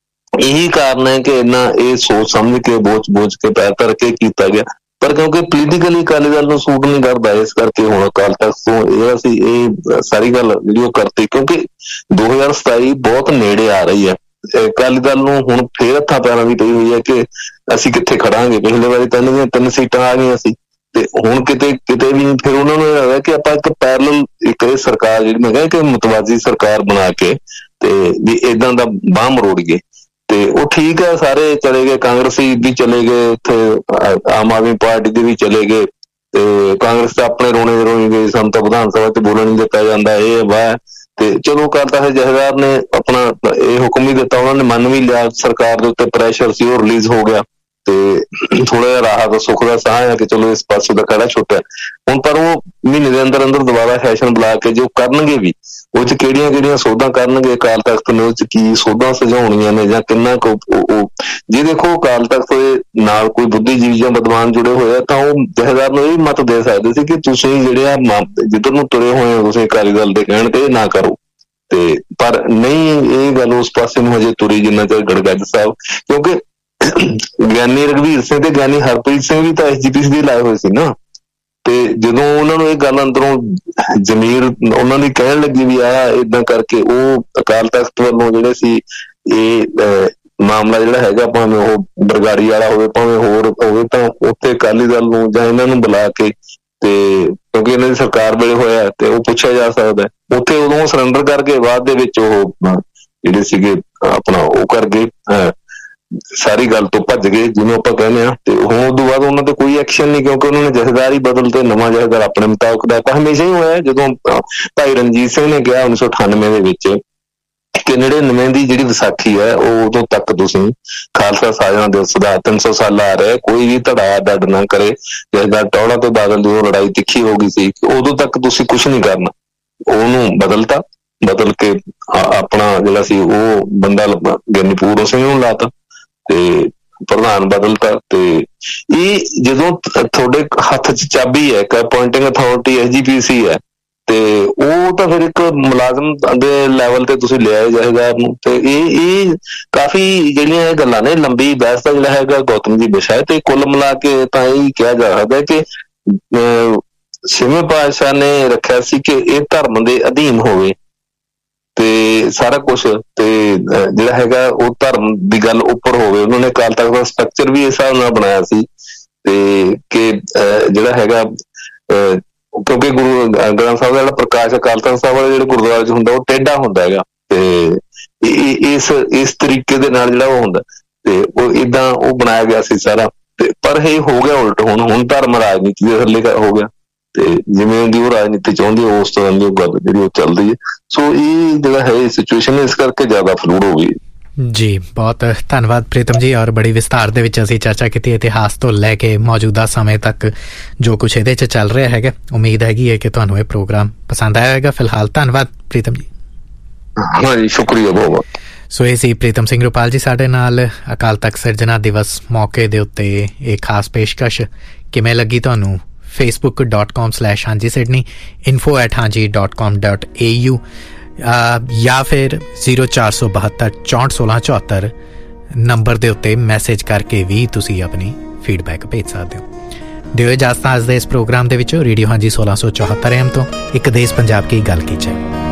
ਇਹੀ ਕਾਰਨ ਹੈ ਕਿ ਇਹਨਾਂ ਇਹ ਸੋਚ ਸਮਝ ਕੇ ਬੋਝ ਕੇ ਪੈਰ ਧਰ ਕੇ ਕੀਤਾ ਗਿਆ। ਪਰ ਕਿਉਂਕਿ ਪੋਲੀਟੀਕਲੀ ਅਕਾਲੀ ਦਲ ਨੂੰ ਸੂਟ ਨਹੀਂ ਕਰਦਾ, ਇਸ ਕਰਕੇ ਹੁਣ ਅਕਾਲ ਤਖ਼ਤ ਤੋਂ ਇਹ ਸਾਰੀ ਗੱਲ ਜਿਹੜੀ ਉਹ ਕਰਤੀ, ਕਿਉਂਕਿ 2027 ਬਹੁਤ ਨੇੜੇ ਆ ਰਹੀ ਹੈ। ਅਕਾਲੀ ਦਲ ਨੂੰ ਹੁਣ ਫੇਰ ਹੱਥਾਂ ਪੈਰਾਂ ਦੀ ਪਈ ਹੋਈ ਹੈ ਕਿ ਅਸੀਂ ਕਿੱਥੇ ਖੜਾਂਗੇ। ਪਿਛਲੇ ਵਾਰੀ ਤਿੰਨ ਸੀਟਾਂ ਆ ਗਈਆਂ ਸੀ, ਤੇ ਹੁਣ ਕਿਤੇ ਵੀ ਫਿਰ ਉਹਨਾਂ ਨੂੰ ਇਹ ਲੱਗਦਾ ਕਿ ਆਪਾਂ ਇੱਕ ਪੈਰਲਲ ਇੱਕ ਸਰਕਾਰ ਜਿਹੜੀ ਮੈਂ ਕਿਹਾ ਕਿ ਮੁਤਵਾਜ਼ੀ ਸਰਕਾਰ ਬਣਾ ਕੇ ਤੇ ਵੀ ਏਦਾਂ ਦਾ ਬਾਂਹ ਮਰੋੜੀਏ। ਤੇ ਉਹ ਠੀਕ ਹੈ, ਸਾਰੇ ਚਲੇ ਗਏ, ਕਾਂਗਰਸੀ ਵੀ ਚਲੇ ਗਏ, ਉੱਥੇ ਆਮ ਆਦਮੀ ਪਾਰਟੀ ਦੇ ਵੀ ਚਲੇ ਗਏ, ਤੇ ਕਾਂਗਰਸ ਤਾਂ ਆਪਣੇ ਰੋਣੇ ਗਏ, ਸਾਨੂੰ ਤਾਂ ਵਿਧਾਨ ਸਭਾ ਚ ਬੋਲਣ ਨਹੀਂ ਦਿੱਤਾ ਜਾਂਦਾ, ਇਹ ਵਾਹ। ਤੇ ਚਲੋ ਅਕਾਲ ਤਖ਼ਤ ਜਥੇਦਾਰ ਨੇ ਆਪਣਾ ਇਹ ਹੁਕਮ ਵੀ ਦਿੱਤਾ, ਉਹਨਾਂ ਨੇ ਮੰਨ ਵੀ ਲਿਆ, ਸਰਕਾਰ ਦੇ ਉੱਤੇ ਪ੍ਰੈਸ਼ਰ ਸੀ, ਉਹ ਰਿਲੀਜ਼ ਹੋ ਗਿਆ, ਤੇ ਥੋੜਾ ਜਿਹਾ ਰਾਹਤ ਸੁੱਖ ਦਾ ਸਾਹ ਆ ਕਿ ਚਲੋ ਇਸ ਪਾਸੇ ਦਾ ਖੜਾ ਛੁੱਟਿਆ ਹੁਣ। ਪਰ ਉਹ ਮਹੀਨੇ ਦੇ ਅੰਦਰ ਦੁਬਾਰਾ ਸੈਸ਼ਨ ਬੁਲਾ ਕੇ ਜੋ ਕਰਨਗੇ ਵੀ, ਉਹ ਚ ਕਿਹੜੀਆਂ ਸੋਧਾਂ ਕਰਨਗੇ, ਅਕਾਲ ਤਖ਼ਤ ਨੇ ਉਹ ਚ ਕੀ ਸੋਧਾਂ ਸੁਝਾਉਣੀਆਂ ਨੇ ਜਾਂ ਕਿੰਨਾ ਕੁ ਜੇ ਦੇਖੋ ਅਕਾਲ ਤਖ਼ਤ ਦੇ ਨਾਲ ਕੋਈ ਬੁੱਧੀਜੀਵੀ ਜਾਂ ਵਿਦਵਾਨ ਜੁੜੇ ਹੋਏ ਆ ਤਾਂ ਉਹ ਜਥੇਦਾਰ ਨੂੰ ਇਹ ਵੀ ਮਤ ਦੇ ਸਕਦੇ ਸੀ ਕਿ ਤੁਸੀਂ ਜਿਹੜੇ ਆ ਜਿੱਧਰ ਨੂੰ ਤੁਰੇ ਹੋਏ ਹੋ ਤੁਸੀਂ ਅਕਾਲੀ ਦਲ ਦੇ ਕਹਿਣ ਤੇ ਨਾ ਕਰੋ। ਤੇ ਪਰ ਨਹੀਂ, ਇਹ ਗੱਲ ਉਸ ਪਾਸੇ ਨੂੰ ਹਜੇ ਤੁਰੀ ਜਿੰਨਾ ਚਿਰ ਗੜਗੱਜ ਸਾਹਿਬ, ਕਿਉਂਕਿ ਗਿਆਨੀ ਰਘਵੀਰ ਸਿੰਘ ਤੇ ਗਿਆਨੀ ਹਰਪ੍ਰੀਤ ਸਿੰਘ ਵੀ ਤਾਂ ਐਸਜੀਪੀਸੀ ਦੇ ਲਾਏ ਹੋਏ ਸੀ ਨਾ। ਤੇ ਜਦੋਂ ਉਹਨਾਂ ਨੂੰ ਇਹ ਗੱਲ ਅੰਦਰੋਂ ਜ਼ਮੀਰ ਉਹਨਾਂ ਦੀ ਕਹਿਣ ਲੱਗੀ ਵੀ ਆ ਏਦਾਂ ਕਰਕੇ, ਉਹ ਅਕਾਲ ਤਖ਼ਤ ਵੱਲੋਂ ਜਿਹੜੇ ਸੀ ਇਹ ਮਾਮਲਾ ਜਿਹੜਾ ਹੈਗਾ, ਭਾਵੇਂ ਉਹ ਬਰਗਾੜੀ ਵਾਲਾ ਹੋਵੇ ਭਾਵੇਂ ਹੋਰ ਹੋਵੇ, ਤਾਂ ਉੱਥੇ ਅਕਾਲੀ ਦਲ ਨੂੰ ਜਾਂ ਇਹਨਾਂ ਨੂੰ ਬੁਲਾ ਕੇ, ਤੇ ਕਿਉਂਕਿ ਇਹਨਾਂ ਦੀ ਸਰਕਾਰ ਵੇਲੇ ਹੋਇਆ ਤੇ ਉਹ ਪੁੱਛਿਆ ਜਾ ਸਕਦਾ, ਉੱਥੇ ਉਦੋਂ ਸਰੈਂਡਰ ਕਰਕੇ ਬਾਅਦ ਦੇ ਵਿੱਚ ਉਹ ਜਿਹੜੇ ਸੀਗੇ ਆਪਣਾ ਉਹ ਕਰ ਗਏ, ਸਾਰੀ ਗੱਲ ਤੋਂ ਭੱਜ ਗਏ ਜਿਹਨੂੰ ਆਪਾਂ ਕਹਿੰਦੇ ਆ। ਤੇ ਹੁਣ ਉਦੋਂ ਬਾਅਦ ਉਹਨਾਂ ਤੇ ਕੋਈ ਐਕਸ਼ਨ ਨਹੀਂ, ਕਿਉਂਕਿ ਉਹਨਾਂ ਨੇ ਜਥੇਦਾਰ ਹੀ ਬਦਲ ਤੇ ਨਵਾਂ ਜਥੇਦਾਰ ਆਪਣੇ ਮੁਤਾਬਕ ਦਾ। ਤਾਂ ਹਮੇਸ਼ਾ ਹੀ ਹੋਇਆ, ਜਦੋਂ ਭਾਈ ਰਣਜੀਤ ਸਿੰਘ ਨੇ ਕਿਹਾ 1998 ਦੇ ਵਿੱਚ ਕਿ 99 ਦੀ ਜਿਹੜੀ ਵਿਸਾਖੀ ਹੈ ਉਹ ਉਦੋਂ ਤੱਕ ਤੁਸੀਂ ਖਾਲਸਾ ਸਾਜਣਾ ਦਿਵਸ ਦਾ 300 ਸਾਲ ਆ ਰਿਹਾ, ਕੋਈ ਵੀ ਧੜਾ ਡੱਡ ਨਾ ਕਰੇ। ਜਥੇਦਾਰ ਟੌਹੜਾ ਤੇ ਬਾਦਲ ਦੀ ਉਹ ਲੜਾਈ ਤਿੱਖੀ ਹੋ ਗਈ ਸੀ, ਉਦੋਂ ਤੱਕ ਤੁਸੀਂ ਕੁਛ ਨਹੀਂ ਕਰਨਾ। ਉਹਨੂੰ ਬਦਲਤਾ, ਬਦਲ ਕੇ ਆਪਣਾ ਜਿਹੜਾ ਸੀ ਉਹ ਬੰਦਾ ਗਿਆਨੀ ਪੂਰਨ ਸਿੰਘ ਨੂੰ ਲਾਤਾ ਤੇ ਪ੍ਰਧਾਨ ਬਦਲਤਾ। ਤੇ ਇਹ ਜਦੋਂ ਤੁਹਾਡੇ ਹੱਥ 'ਚ ਚਾਬੀ ਹੈ, ਅਪੁਆਇੰਟਿੰਗ ਅਥਾਰਟੀ ਐਸਜੀਪੀਸੀ ਹੈ, ਤੇ ਉਹ ਤਾਂ ਫਿਰ ਇੱਕ ਮੁਲਾਜ਼ਮ ਦੇ ਲੈਵਲ ਤੇ ਤੁਸੀਂ ਲਿਆ ਜਥੇਦਾਰ ਨੂੰ। ਤੇ ਇਹ ਕਾਫੀ ਜਿਹੜੀਆਂ ਇਹ ਗੱਲਾਂ ਨੇ, ਲੰਬੀ ਬਹਿਸ ਦਾ ਜਿਹੜਾ ਹੈਗਾ ਗੌਤਮ ਜੀ ਵਿਸ਼ਾ ਹੈ। ਤੇ ਕੁੱਲ ਮਿਲਾ ਕੇ ਤਾਂ ਇਹ ਕਿਹਾ ਜਾ ਸਕਦਾ ਕਿ ਛੇਵੇਂ ਪਾਤਸ਼ਾਹ ਨੇ ਰੱਖਿਆ ਸੀ ਕਿ ਇਹ ਧਰਮ ਦੇ ਅਧੀਨ ਹੋਵੇ ਤੇ ਸਾਰਾ ਕੁਛ, ਤੇ ਜਿਹੜਾ ਹੈਗਾ ਉਹ ਧਰਮ ਦੀ ਗੱਲ ਉੱਪਰ ਹੋਵੇ। ਉਹਨਾਂ ਨੇ ਅਕਾਲ ਤਖ਼ਤ ਦਾ ਸਟਰਕਚਰ ਵੀ ਇਸ ਹਿਸਾਬ ਨਾਲ ਬਣਾਇਆ ਸੀ ਤੇ ਕਿ ਜਿਹੜਾ ਹੈਗਾ, ਕਿਉਂਕਿ ਗੁਰੂ ਗ੍ਰੰਥ ਸਾਹਿਬ ਦਾ ਜਿਹੜਾ ਪ੍ਰਕਾਸ਼ ਅਕਾਲ ਤਖ਼ਤ ਸਾਹਿਬ ਵਾਲੇ ਜਿਹੜੇ ਗੁਰਦੁਆਰੇ 'ਚ ਹੁੰਦਾ ਉਹ ਟੇਢਾ ਹੁੰਦਾ ਹੈਗਾ, ਤੇ ਇਸ ਤਰੀਕੇ ਦੇ ਨਾਲ ਜਿਹੜਾ ਉਹ ਹੁੰਦਾ, ਤੇ ਉਹ ਏਦਾਂ ਉਹ ਬਣਾਇਆ ਗਿਆ ਸੀ ਸਾਰਾ। ਤੇ ਪਰ ਇਹ ਹੋ ਗਿਆ ਉਲਟ। ਹੁਣ ਧਰਮ ਰਾਜਨੀਤੀ ਦੇ ਥੱਲੇ ਹੋ ਗਿਆ, ਤੇ ਜਿਵੇਂ ਦੀ ਉਹ ਰਾਜਨੀਤੀ ਚਾਹੁੰਦੀ ਹੈ ਉਸ ਤਰ੍ਹਾਂ ਦੀ ਉਹ ਗੱਲ ਜਿਹੜੀ ਉਹ ਚੱਲਦੀ ਹੈ। ਸੋ ਇਹ ਜਿਹੜਾ ਹੈ ਸਿਚੁਏਸ਼ਨ ਇਸ ਕਰਕੇ ਜ਼ਿਆਦਾ ਫਲੂਇਡ ਹੋ ਗਈ। ਜੀ ਬਹੁਤ ਧੰਨਵਾਦ ਪ੍ਰੀਤਮ ਜੀ, ਔਰ ਬੜੀ ਵਿਸਥਾਰ ਦੇ ਵਿੱਚ ਅਸੀਂ ਚਰਚਾ ਕੀਤੀ ਇਤਿਹਾਸ ਤੋਂ ਲੈ ਕੇ ਮੌਜੂਦਾ ਸਮੇਂ ਤੱਕ ਜੋ ਕੁਛ ਇਹਦੇ 'ਚ ਚੱਲ ਰਿਹਾ ਹੈਗਾ। ਉਮੀਦ ਹੈਗੀ ਹੈ ਕਿ ਤੁਹਾਨੂੰ ਇਹ ਪ੍ਰੋਗਰਾਮ ਪਸੰਦ ਆਇਆ ਹੋਏਗਾ। ਫਿਲਹਾਲ ਧੰਨਵਾਦ ਪ੍ਰੀਤਮ ਜੀ। ਹਾਂਜੀ, ਸ਼ੁਕਰੀਆ ਬਹੁਤ ਬਹੁਤ। ਸੋ ਇਹ ਸੀ ਪ੍ਰੀਤਮ ਸਿੰਘ ਰੁਪਾਲ ਜੀ ਸਾਡੇ ਨਾਲ। ਅਕਾਲ ਤਖ਼ਤ ਸਿਰਜਣਾ ਦਿਵਸ ਮੌਕੇ ਦੇ ਉੱਤੇ ਇਹ ਖਾਸ ਪੇਸ਼ਕਸ਼ ਕਿਵੇਂ ਲੱਗੀ ਤੁਹਾਨੂੰ? facebook.com/ਹਾਂਜੀ ਸਿਡਨੀ, info@ਹਾਂਜੀ.com.au ਜਾਂ ਫਿਰ 0472 64 16 74 ਨੰਬਰ ਦੇ ਉੱਤੇ ਮੈਸੇਜ ਕਰਕੇ ਵੀ ਤੁਸੀਂ ਆਪਣੀ ਫੀਡਬੈਕ ਭੇਜ ਸਕਦੇ ਹੋ। ਦਿਓ ਇਜਾਜ਼ਤ ਅੱਜ ਦੇ ਇਸ ਪ੍ਰੋਗਰਾਮ ਦੇ ਵਿੱਚੋਂ। ਰੇਡੀਓ ਹਾਂਜੀ 1674 AM ਤੋਂ ਇੱਕ ਦੇਸ਼ ਪੰਜਾਬ ਕੀ ਗੱਲ ਕੀ ਹੈ।